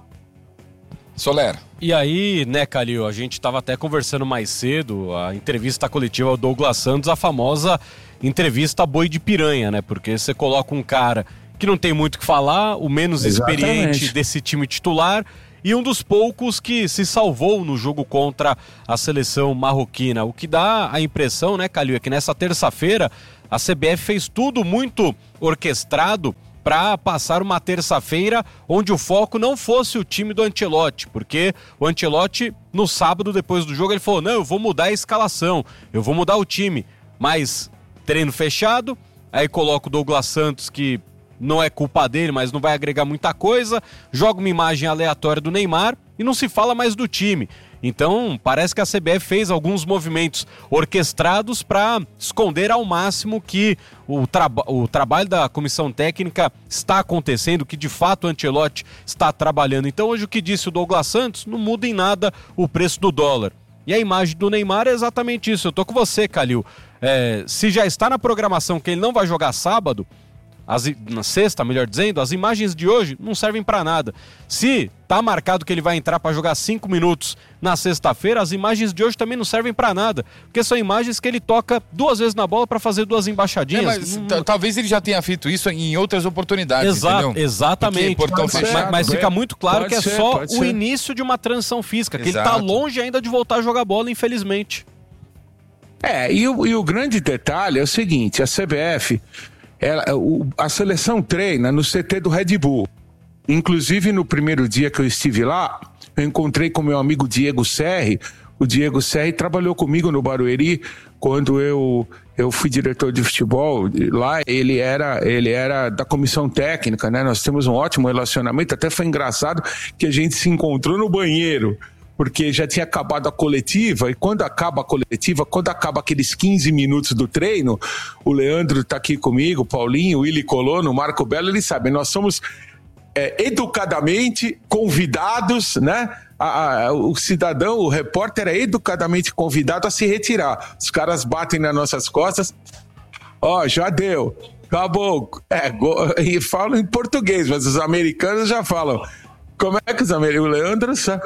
Soler. E aí, né, Calil, a gente estava até conversando mais cedo, a entrevista coletiva ao Douglas Santos, a famosa entrevista boi de piranha, né? Porque você coloca um cara que não tem muito o que falar, o menos Exatamente. experiente desse time titular e um dos poucos que se salvou no jogo contra a seleção marroquina. O que dá a impressão, né, Calil, é que nessa terça-feira a C B F fez tudo muito orquestrado para passar uma terça-feira onde o foco não fosse o time do Ancelotti, porque o Ancelotti, no sábado, depois do jogo, ele falou, não, eu vou mudar a escalação, eu vou mudar o time, mas treino fechado, aí coloca o Douglas Santos, que não é culpa dele, mas não vai agregar muita coisa, joga uma imagem aleatória do Neymar e não se fala mais do time. Então, parece que a C B F fez alguns movimentos orquestrados para esconder ao máximo que o, traba- o trabalho da comissão técnica está acontecendo, que de fato o Ancelotti está trabalhando. Então, hoje o que disse o Douglas Santos não muda em nada o preço do dólar. E a imagem do Neymar é exatamente isso. Eu tô com você, Calil. É, se já está na programação que ele não vai jogar sábado, As, na sexta, melhor dizendo, as imagens de hoje não servem para nada. Se tá marcado que ele vai entrar para jogar cinco minutos na sexta-feira, as imagens de hoje também não servem para nada, porque são imagens que ele toca duas vezes na bola para fazer duas embaixadinhas. É, mas, não... t- talvez ele já tenha feito isso em outras oportunidades, Exato, entendeu? Exatamente. Ser, mas, mas fica muito claro pode que ser, é só o ser. início de uma transição física, que Exato. ele tá longe ainda de voltar a jogar bola, infelizmente. É, e o, e o grande detalhe é o seguinte, a C B F... Ela, o, a seleção treina no C T do Red Bull. Inclusive, no primeiro dia que eu estive lá, eu encontrei com meu amigo Diego Serri. O Diego Serri trabalhou comigo no Barueri quando eu, eu fui diretor de futebol. Lá ele era, ele era da comissão técnica, né? Nós temos um ótimo relacionamento. Até foi engraçado que a gente se encontrou no banheiro, porque já tinha acabado a coletiva, e quando acaba a coletiva, quando acaba aqueles quinze minutos do treino, o Leandro tá aqui comigo, o Paulinho, o Willi Colono, o Marco Belo, eles sabem, nós somos é, educadamente convidados, né? A, a, o cidadão, o repórter é educadamente convidado a se retirar. Os caras batem nas nossas costas, ó, oh, já deu, acabou, é, go... e falam em português, mas os americanos já falam. Como é que os americanos, o Leandro sabe?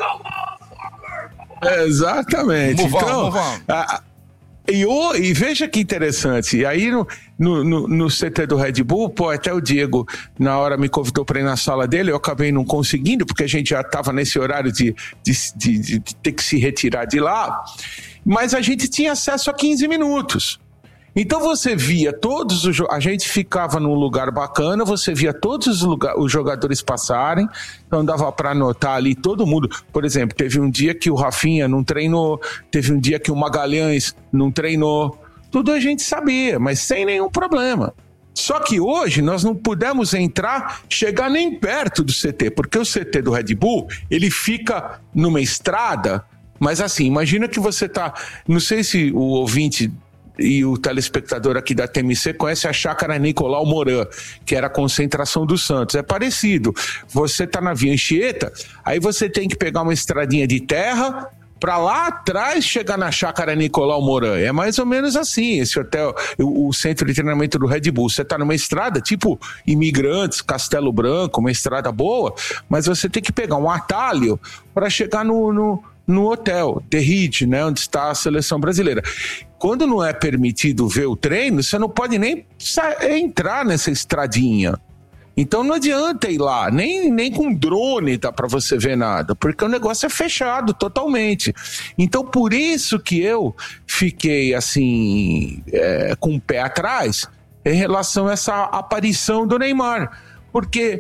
Exatamente. Move on, então, move on. A, e, o, e veja que interessante. E aí no, no, no, no C T do Red Bull, pô, até o Diego na hora me convidou para ir na sala dele, eu acabei não conseguindo, porque a gente já estava nesse horário de, de, de, de, de ter que se retirar de lá. Mas a gente tinha acesso a quinze minutos. Então você via todos os... A gente ficava num lugar bacana, você via todos os, lugar, os jogadores passarem, então dava para anotar ali todo mundo. Por exemplo, teve um dia que o Rafinha não treinou, teve um dia que o Magalhães não treinou. Tudo a gente sabia, mas sem nenhum problema. Só que hoje nós não pudemos entrar, chegar nem perto do C T, porque o C T do Red Bull, ele fica numa estrada, mas assim, imagina que você tá... Não sei se o ouvinte... e o telespectador aqui da T M C conhece a chácara Nicolau Moran, que era a concentração do Santos. É parecido. Você tá na Via Anchieta, aí você tem que pegar uma estradinha de terra para lá atrás chegar na chácara Nicolau Moran. É mais ou menos assim, esse hotel, o, o centro de treinamento do Red Bull. Você tá numa estrada tipo Imigrantes, Castelo Branco, uma estrada boa, mas você tem que pegar um atalho para chegar no... no no hotel, The Hit, né, onde está a seleção brasileira. Quando não é permitido ver o treino, você não pode nem entrar nessa estradinha. Então não adianta ir lá, nem, nem com drone dá para você ver nada, porque o negócio é fechado totalmente. Então por isso que eu fiquei assim, é, com o pé atrás em relação a essa aparição do Neymar, porque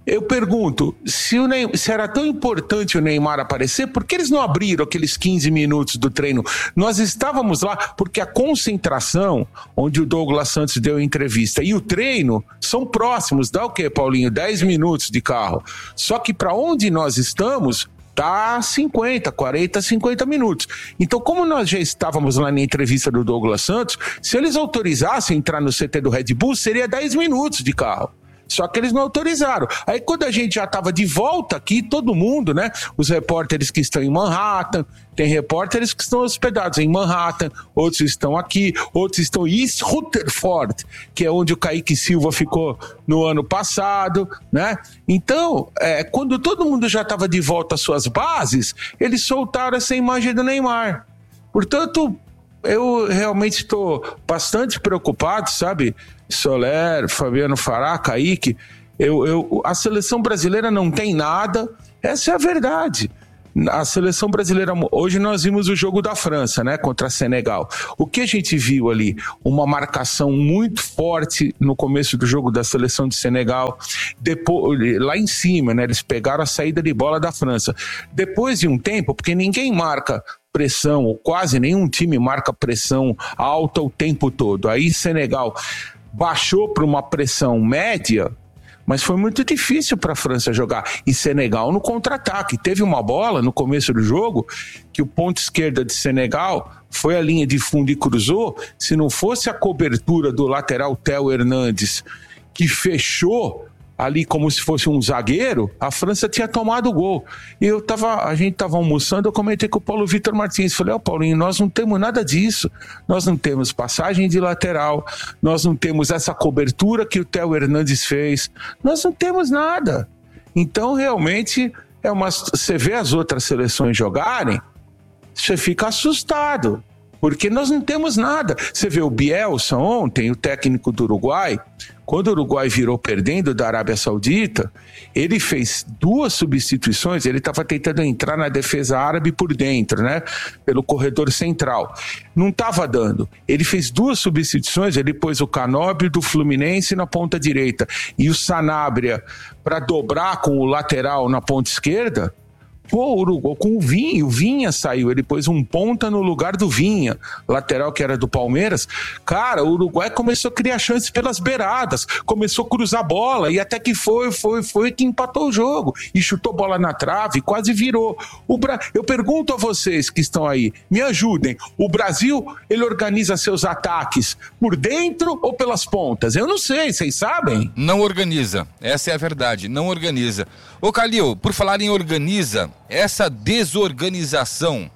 eu pergunto, se, o Neymar, se era tão importante o Neymar aparecer, por que eles não abriram aqueles quinze minutos do treino? Nós estávamos lá porque a concentração, onde o Douglas Santos deu a entrevista, e o treino são próximos. Dá o quê, Paulinho? dez minutos de carro. Só que para onde nós estamos, tá cinquenta, quarenta, cinquenta minutos. Então, como nós já estávamos lá na entrevista do Douglas Santos, se eles autorizassem entrar no C T do Red Bull, seria dez minutos de carro. Só que eles não autorizaram. Aí quando a gente já estava de volta aqui, todo mundo, né? Os repórteres que estão em Manhattan, tem repórteres que estão hospedados em Manhattan, outros estão aqui, outros estão em East Rutherford, que é onde o Kaique Silva ficou no ano passado, né? Então, é, quando todo mundo já estava de volta às suas bases, eles soltaram essa imagem do Neymar. Portanto, eu realmente estou bastante preocupado, sabe? Soler, Fabiano Fará, Kaique, eu, eu, a seleção brasileira não tem nada, essa é a verdade. A seleção brasileira, hoje nós vimos o jogo da França, né, contra a Senegal. O que a gente viu ali? Uma marcação muito forte no começo do jogo da seleção de Senegal, depois, lá em cima, né, eles pegaram a saída de bola da França. Depois de um tempo, porque ninguém marca pressão, ou quase nenhum time marca pressão alta o tempo todo. Aí Senegal baixou para uma pressão média, mas foi muito difícil para a França jogar. E Senegal no contra-ataque. Teve uma bola no começo do jogo que o ponto esquerda de Senegal foi a linha de fundo e cruzou. Se não fosse a cobertura do lateral Theo Hernandes, que fechou ali como se fosse um zagueiro, a França tinha tomado o gol. E eu tava, a gente estava almoçando, eu comentei com o Paulo Vitor Martins, falei, ó oh, Paulinho, nós não temos nada disso, nós não temos passagem de lateral, nós não temos essa cobertura que o Theo Hernandes fez, nós não temos nada. Então, realmente, é uma, você vê as outras seleções jogarem, você fica assustado, porque nós não temos nada. Você vê o Bielsa ontem, o técnico do Uruguai, quando o Uruguai virou perdendo da Arábia Saudita, ele fez duas substituições, ele estava tentando entrar na defesa árabe por dentro, né? Pelo corredor central. Não estava dando. Ele fez duas substituições, ele pôs o Canóbio do Fluminense na ponta direita e o Sanabria para dobrar com o lateral na ponta esquerda. Pô, o Uruguai com o Vinha, o Vinha saiu, ele pôs um ponta no lugar do Vinha, lateral que era do Palmeiras. Cara, o Uruguai começou a criar chances pelas beiradas, começou a cruzar bola e até que foi, foi, foi que empatou o jogo e chutou bola na trave, quase virou. O Bra... Eu pergunto a vocês que estão aí, me ajudem, o Brasil, ele organiza seus ataques por dentro ou pelas pontas? Eu não sei, vocês sabem? Não organiza, essa é a verdade, não organiza. Ô Calil, por falar em organiza, essa desorganização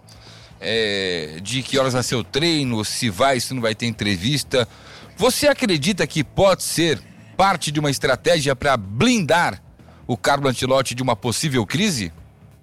é, de que horas vai ser o treino, se vai, se não vai ter entrevista, você acredita que pode ser parte de uma estratégia para blindar o Carlo Ancelotti de uma possível crise?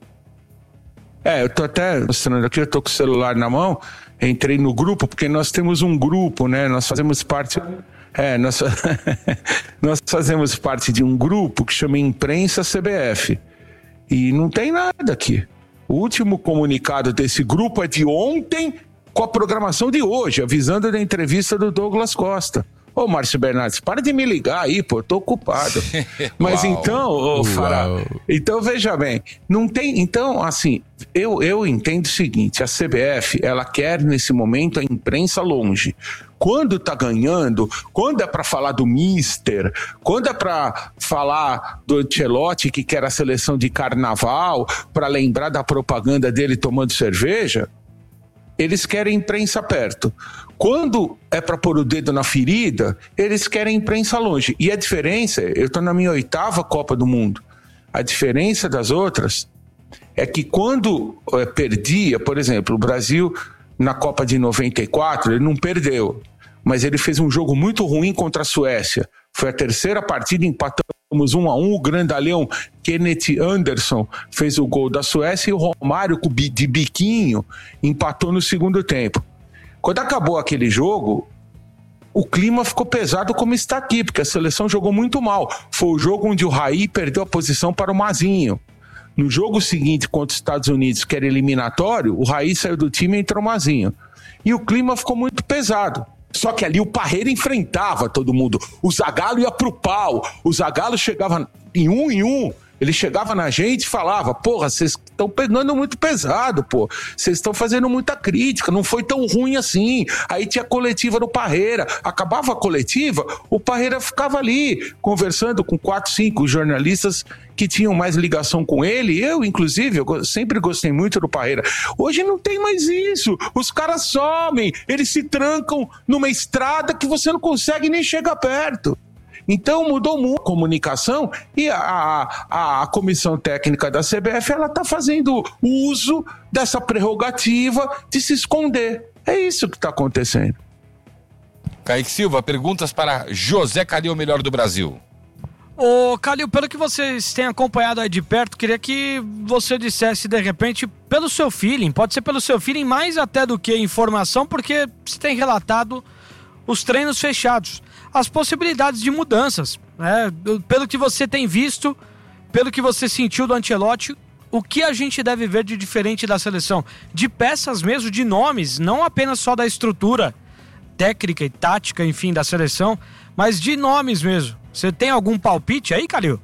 É, eu tô até mostrando aqui, eu tô com o celular na mão, entrei no grupo, porque nós temos um grupo, né, nós fazemos parte... É, nós, nós fazemos parte de um grupo que chama Imprensa C B F e não tem nada aqui. O último comunicado desse grupo é de ontem com a programação de hoje, avisando da entrevista do Douglas Costa. Ô Márcio Bernardes, para de me ligar aí, pô, eu tô ocupado. Mas Uau. então, ô Fará, então veja bem, não tem, então assim, eu, eu entendo o seguinte, a C B F, ela quer nesse momento a imprensa longe. Quando tá ganhando, quando é para falar do Mister, quando é para falar do Ancelotti que quer a seleção de carnaval, para lembrar da propaganda dele tomando cerveja, eles querem imprensa perto. Quando é para pôr o dedo na ferida, eles querem imprensa longe. E a diferença, eu estou na minha oitava Copa do Mundo, a diferença das outras é que quando é, perdia, por exemplo, o Brasil na Copa de noventa e quatro, ele não perdeu, mas ele fez um jogo muito ruim contra a Suécia. Foi a terceira partida, empatamos um a um, o grandalhão Kenneth Anderson fez o gol da Suécia e o Romário de biquinho empatou no segundo tempo. Quando acabou aquele jogo, o clima ficou pesado como está aqui, porque a seleção jogou muito mal. Foi o jogo onde o Raí perdeu a posição para o Mazinho. No jogo seguinte contra os Estados Unidos, que era eliminatório, o Raí saiu do time e entrou o Mazinho. E o clima ficou muito pesado. Só que ali o Parreira enfrentava todo mundo. O Zagallo ia pro pau. O Zagallo chegava em um em um. Ele chegava na gente e falava, porra, vocês estão pegando muito pesado, pô. Vocês estão fazendo muita crítica, não foi tão ruim assim. Aí tinha a coletiva do Parreira. Acabava a coletiva, o Parreira ficava ali, conversando com quatro, cinco jornalistas que tinham mais ligação com ele. Eu, inclusive, eu sempre gostei muito do Parreira. Hoje não tem mais isso. Os caras somem, eles se trancam numa estrada que você não consegue nem chegar perto. Então mudou muito a comunicação e a, a, a comissão técnica da C B F ela está fazendo uso dessa prerrogativa de se esconder. É isso que está acontecendo. Kaique Silva, perguntas para José Calil, o melhor do Brasil. Ô Calil, pelo que vocês têm acompanhado aí de perto, queria que você dissesse de repente, pelo seu feeling, pode ser pelo seu feeling mais até do que informação, porque você tem relatado os treinos fechados, as possibilidades de mudanças, né? Pelo que você tem visto, pelo que você sentiu do Ancelotti, o que a gente deve ver de diferente da seleção? De peças mesmo, de nomes, não apenas só da estrutura técnica e tática, enfim, da seleção, mas de nomes mesmo. Você tem algum palpite aí, Calil?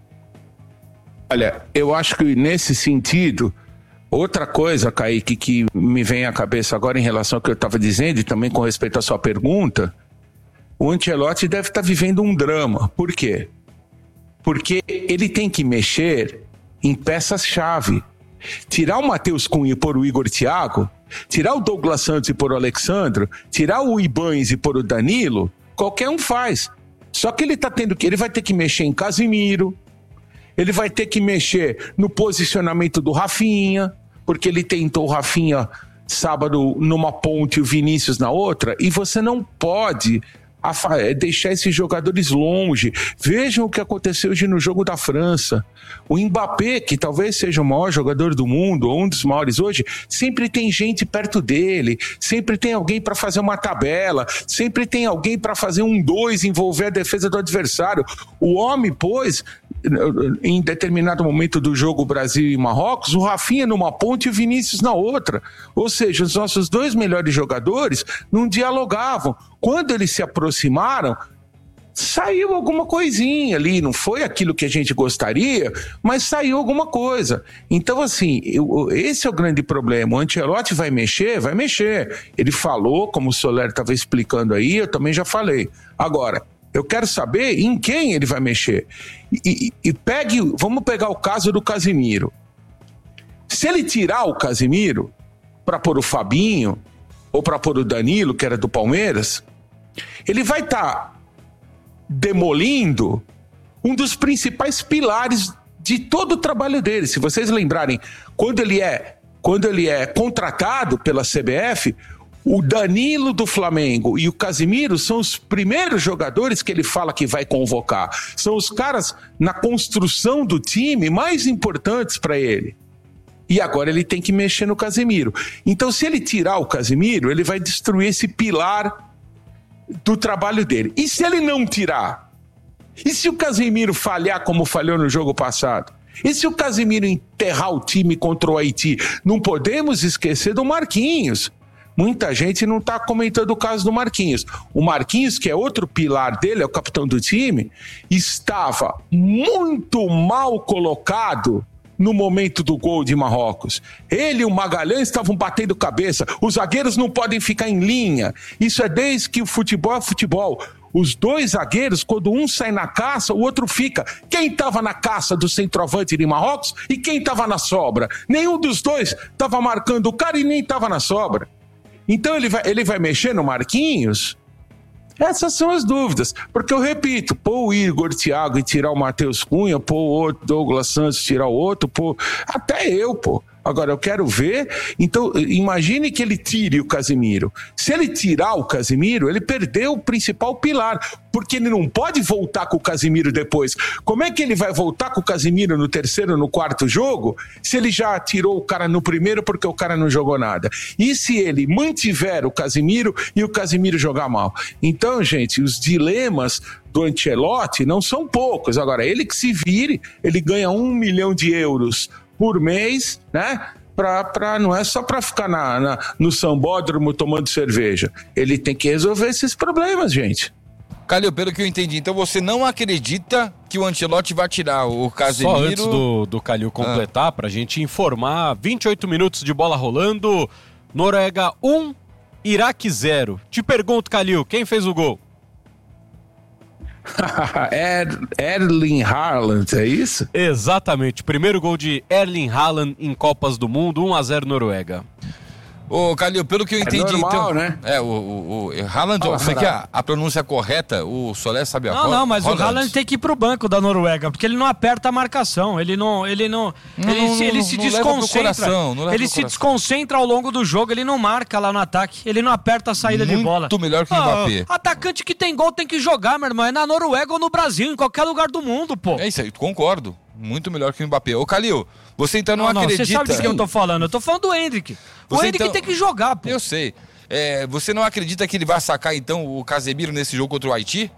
Olha, eu acho que nesse sentido, outra coisa, Kaique, que me vem à cabeça agora em relação ao que eu estava dizendo e também com respeito à sua pergunta, o Ancelotti deve estar vivendo um drama. Por quê? Porque ele tem que mexer em peças-chave. Tirar o Matheus Cunha e pôr o Igor Thiago, tirar o Douglas Santos e pôr o Alexandro, tirar o Ibanes e pôr o Danilo, qualquer um faz. Só que ele tá tendo que, ele vai ter que mexer em Casimiro, ele vai ter que mexer no posicionamento do Rafinha, porque ele tentou o Rafinha sábado numa ponte e o Vinícius na outra, e você não pode deixar esses jogadores longe. Vejam o que aconteceu hoje no jogo da França. O Mbappé, que talvez seja o maior jogador do mundo, ou um dos maiores hoje, sempre tem gente perto dele, sempre tem alguém para fazer uma tabela, sempre tem alguém para fazer um dois, envolver a defesa do adversário. O homem, pois, em determinado momento do jogo Brasil e Marrocos, o Rafinha numa ponte e o Vinícius na outra. Ou seja, os nossos dois melhores jogadores não dialogavam. Quando eles se aproximaram, saiu alguma coisinha ali, não foi aquilo que a gente gostaria, mas saiu alguma coisa. Então, assim, eu, esse é o grande problema. O Ancelotti vai mexer? Vai mexer. Ele falou, como o Soler estava explicando aí, eu também já falei. Agora, eu quero saber em quem ele vai mexer. E, e, e pegue, vamos pegar o caso do Casimiro. Se ele tirar o Casimiro para pôr o Fabinho, ou para pôr o Danilo, que era do Palmeiras, ele vai estar tá demolindo um dos principais pilares de todo o trabalho dele. Se vocês lembrarem, quando ele é, quando ele é contratado pela C B F, o Danilo do Flamengo e o Casimiro são os primeiros jogadores que ele fala que vai convocar. São os caras na construção do time mais importantes para ele. E agora ele tem que mexer no Casemiro. Então, se ele tirar o Casemiro, ele vai destruir esse pilar do trabalho dele. E se ele não tirar? E se o Casemiro falhar como falhou no jogo passado? E se o Casemiro enterrar o time contra o Haiti? Não podemos esquecer do Marquinhos. Muita gente não está comentando o caso do Marquinhos. O Marquinhos, que é outro pilar dele, é o capitão do time, estava muito mal colocado no momento do gol de Marrocos. Ele e o Magalhães estavam batendo cabeça. Os zagueiros não podem ficar em linha. Isso é desde que o futebol é futebol. Os dois zagueiros, quando um sai na caça, o outro fica. Quem estava na caça do centroavante de Marrocos e quem estava na sobra? Nenhum dos dois estava marcando o cara e nem estava na sobra. Então ele vai, ele vai mexer no Marquinhos? Essas são as dúvidas, porque eu repito, pôr o Igor Thiago e tirar o Matheus Cunha, pôr o outro Douglas Santos e tirar o outro, pô, até eu, pô. Agora, eu quero ver, então, imagine que ele tire o Casemiro. Se ele tirar o Casemiro, ele perdeu o principal pilar, porque ele não pode voltar com o Casemiro depois. Como é que ele vai voltar com o Casemiro no terceiro, no quarto jogo, se ele já tirou o cara no primeiro porque o cara não jogou nada? E se ele mantiver o Casemiro e o Casemiro jogar mal? Então, gente, os dilemas do Ancelotti não são poucos. Agora, ele que se vire, ele ganha um milhão de euros por mês, né? pra, pra, não é só para ficar na, na, no sambódromo tomando cerveja. Ele tem que resolver esses problemas, gente. Calil, pelo que eu entendi, então você não acredita que o Ancelotti vai tirar o Casemiro... Só antes do, do Calil completar, ah. pra gente informar, vinte e oito minutos de bola rolando, Noruega um, Iraque zero. Te pergunto, Calil, quem fez o gol? er, Erling Haaland, é isso? Exatamente, primeiro gol de Erling Haaland em Copas do Mundo, um a zero Noruega. Ô, Calil, pelo que eu entendi, é normal, então... né? É, o, o, o Haaland, oh, como é que é a, a pronúncia correta? O Solé sabe a Não, não, mas Holland. O Haaland tem que ir pro banco da Noruega, porque ele não aperta a marcação, ele não... Ele não, não ele, não, se, ele não, se não desconcentra, coração, não ele se coração. desconcentra ao longo do jogo, ele não marca lá no ataque, ele não aperta a saída Muito de bola. Muito melhor que o Mbappé. Ah, atacante que tem gol tem que jogar, meu irmão, é na Noruega ou no Brasil, em qualquer lugar do mundo, pô. É isso aí, concordo. Muito melhor que o Mbappé. Ô, Calil, você então não, não, não acredita... Você sabe de quem eu tô falando, eu tô falando do Hendrick. O você Hendrick então... tem que jogar, pô. Eu sei. É, você não acredita que ele vai sacar, então, o Casemiro nesse jogo contra o Haiti?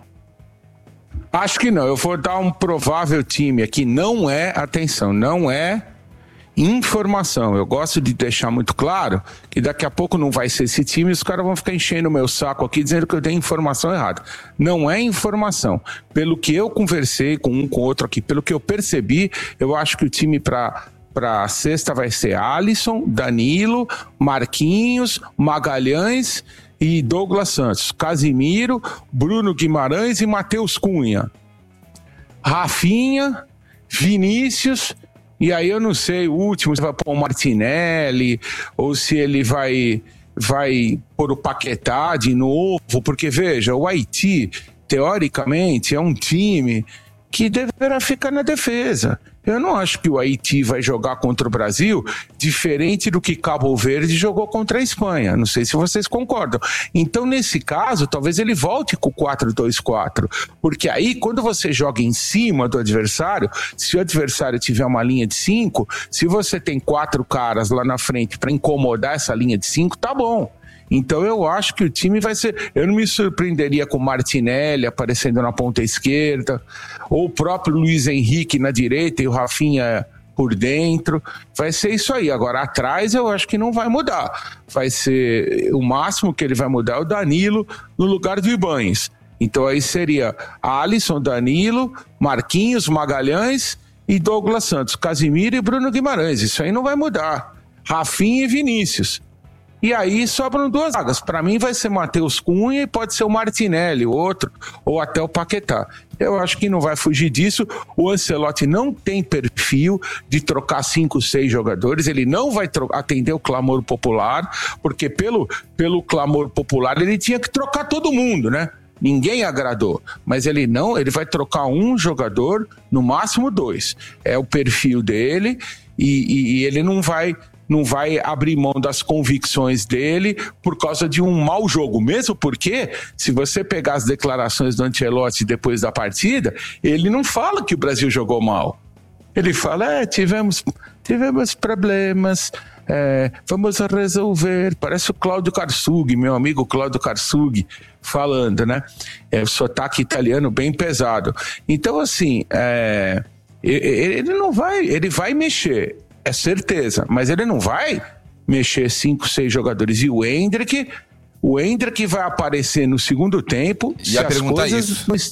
Acho que não. Eu vou dar um provável time aqui. Não é, atenção, não é informação. Eu gosto de deixar muito claro que daqui a pouco não vai ser esse time e os caras vão ficar enchendo o meu saco aqui dizendo que eu dei informação errada. Não é informação. Pelo que eu conversei com um com o outro aqui, pelo que eu percebi, eu acho que o time para para sexta vai ser Alisson, Danilo, Marquinhos, Magalhães e Douglas Santos, Casimiro, Bruno Guimarães e Matheus Cunha, Rafinha, Vinícius, e aí eu não sei, o último, se vai pôr o Martinelli ou se ele vai, vai pôr o Paquetá de novo, porque veja, o Haiti, teoricamente, é um time que deverá ficar na defesa. Eu não acho que o Haiti vai jogar contra o Brasil diferente do que Cabo Verde jogou contra a Espanha. Não sei se vocês concordam. Então, nesse caso, talvez ele volte com o quatro dois quatro. Porque aí, quando você joga em cima do adversário, se o adversário tiver uma linha de cinco, se você tem quatro caras lá na frente para incomodar essa linha de cinco, tá bom. Então eu acho que o time vai ser... Eu não me surpreenderia com o Martinelli aparecendo na ponta esquerda, ou o próprio Luiz Henrique na direita e o Rafinha por dentro. Vai ser isso aí. Agora, atrás eu acho que não vai mudar. Vai ser... O máximo que ele vai mudar é o Danilo no lugar do Ibañez. Então aí seria Alisson, Danilo, Marquinhos, Magalhães e Douglas Santos, Casimiro e Bruno Guimarães. Isso aí não vai mudar. Rafinha e Vinícius. E aí sobram duas vagas. Para mim vai ser Matheus Cunha e pode ser o Martinelli, o outro, ou até o Paquetá. Eu acho que não vai fugir disso. O Ancelotti não tem perfil de trocar cinco, seis jogadores. Ele não vai tro- atender o clamor popular, porque pelo, pelo clamor popular ele tinha que trocar todo mundo, né? Ninguém agradou, mas ele não, ele vai trocar um jogador, no máximo dois. É o perfil dele e, e, e ele não vai... não vai abrir mão das convicções dele por causa de um mau jogo, mesmo porque, se você pegar as declarações do Ancelotti depois da partida, ele não fala que o Brasil jogou mal. Ele fala, é, tivemos, tivemos problemas, é, vamos resolver. Parece o Cláudio Karsug, meu amigo Cláudio Karsug, falando, né? É o sotaque italiano bem pesado. Então, assim, é, ele não vai, ele vai mexer. É certeza, mas ele não vai mexer cinco, seis jogadores. E o Hendrick, o Hendrick vai aparecer no segundo tempo. E a pergunta é isso. Não...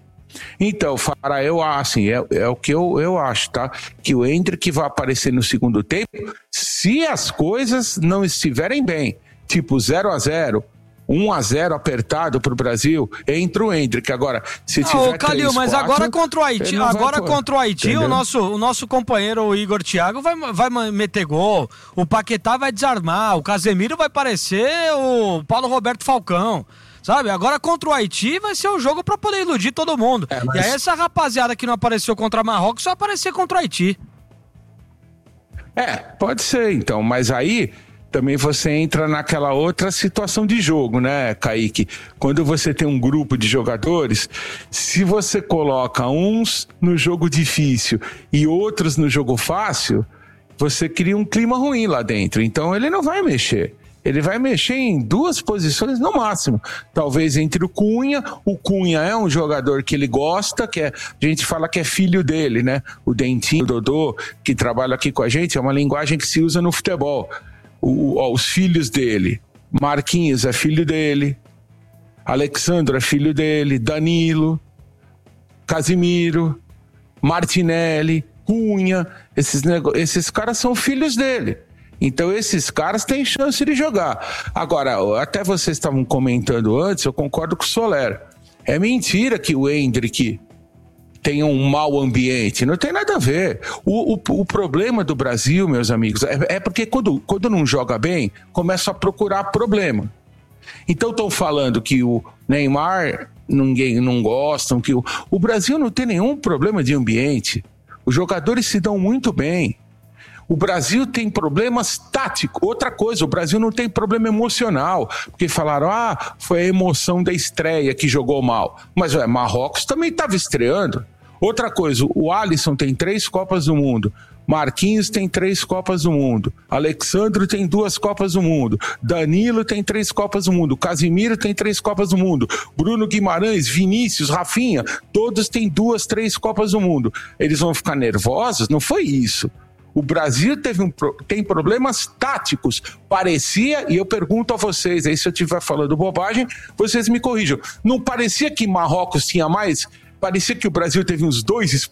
Então, Fará, eu acho, assim, é, é o que eu, eu acho, tá? Que o Hendrick vai aparecer no segundo tempo se as coisas não estiverem bem. Tipo zero a zero, um a zero apertado pro Brasil, entra o Hendrick. Agora, se não, tiver Calil, três, mas quatro, agora contra o Haiti, agora contra o Haiti, o nosso, o nosso companheiro o Igor Thiago vai, vai meter gol, o Paquetá vai desarmar, o Casemiro vai parecer o Paulo Roberto Falcão. Sabe, agora contra o Haiti vai ser o jogo pra poder iludir todo mundo. É, mas... E aí essa rapaziada que não apareceu contra Marrocos vai aparecer contra o Haiti. É, pode ser então, mas aí também você entra naquela outra situação de jogo, né, Kaique? Quando você tem um grupo de jogadores, se você coloca uns no jogo difícil e outros no jogo fácil, você cria um clima ruim lá dentro. Então ele não vai mexer. Ele vai mexer em duas posições no máximo. Talvez entre o Cunha. O Cunha é um jogador que ele gosta, que é, a gente fala que é filho dele, né? O Dentinho, o Dodô, que trabalha aqui com a gente, é uma linguagem que se usa no futebol. O, ó, os filhos dele. Marquinhos é filho dele. Alexandre é filho dele. Danilo. Casimiro. Martinelli. Cunha. Esses, nego... esses caras são filhos dele. Então esses caras têm chance de jogar. Agora, até vocês estavam comentando antes, eu concordo com o Soler. É mentira que o Endrick tenha um mau ambiente. Não tem nada a ver. O, o, o problema do Brasil, meus amigos, é, é porque quando, quando não joga bem, começa a procurar problema. Então estão falando que o Neymar, ninguém não gostam, que o, o Brasil não tem nenhum problema de ambiente. Os jogadores se dão muito bem. O Brasil tem problemas táticos. Outra coisa, o Brasil não tem problema emocional. Porque falaram, ah, foi a emoção da estreia que jogou mal. Mas ué, Marrocos também estava estreando. Outra coisa, o Alisson tem três Copas do Mundo. Marquinhos tem três Copas do Mundo. Alexandre tem duas Copas do Mundo. Danilo tem três Copas do Mundo. Casimiro tem três Copas do Mundo. Bruno Guimarães, Vinícius, Rafinha, todos têm duas, três Copas do Mundo. Eles vão ficar nervosos? Não foi isso. O Brasil teve um, tem problemas táticos. Parecia, e eu pergunto a vocês, aí se eu estiver falando bobagem, vocês me corrijam. Não parecia que Marrocos tinha mais? Parecia que o Brasil teve uns dois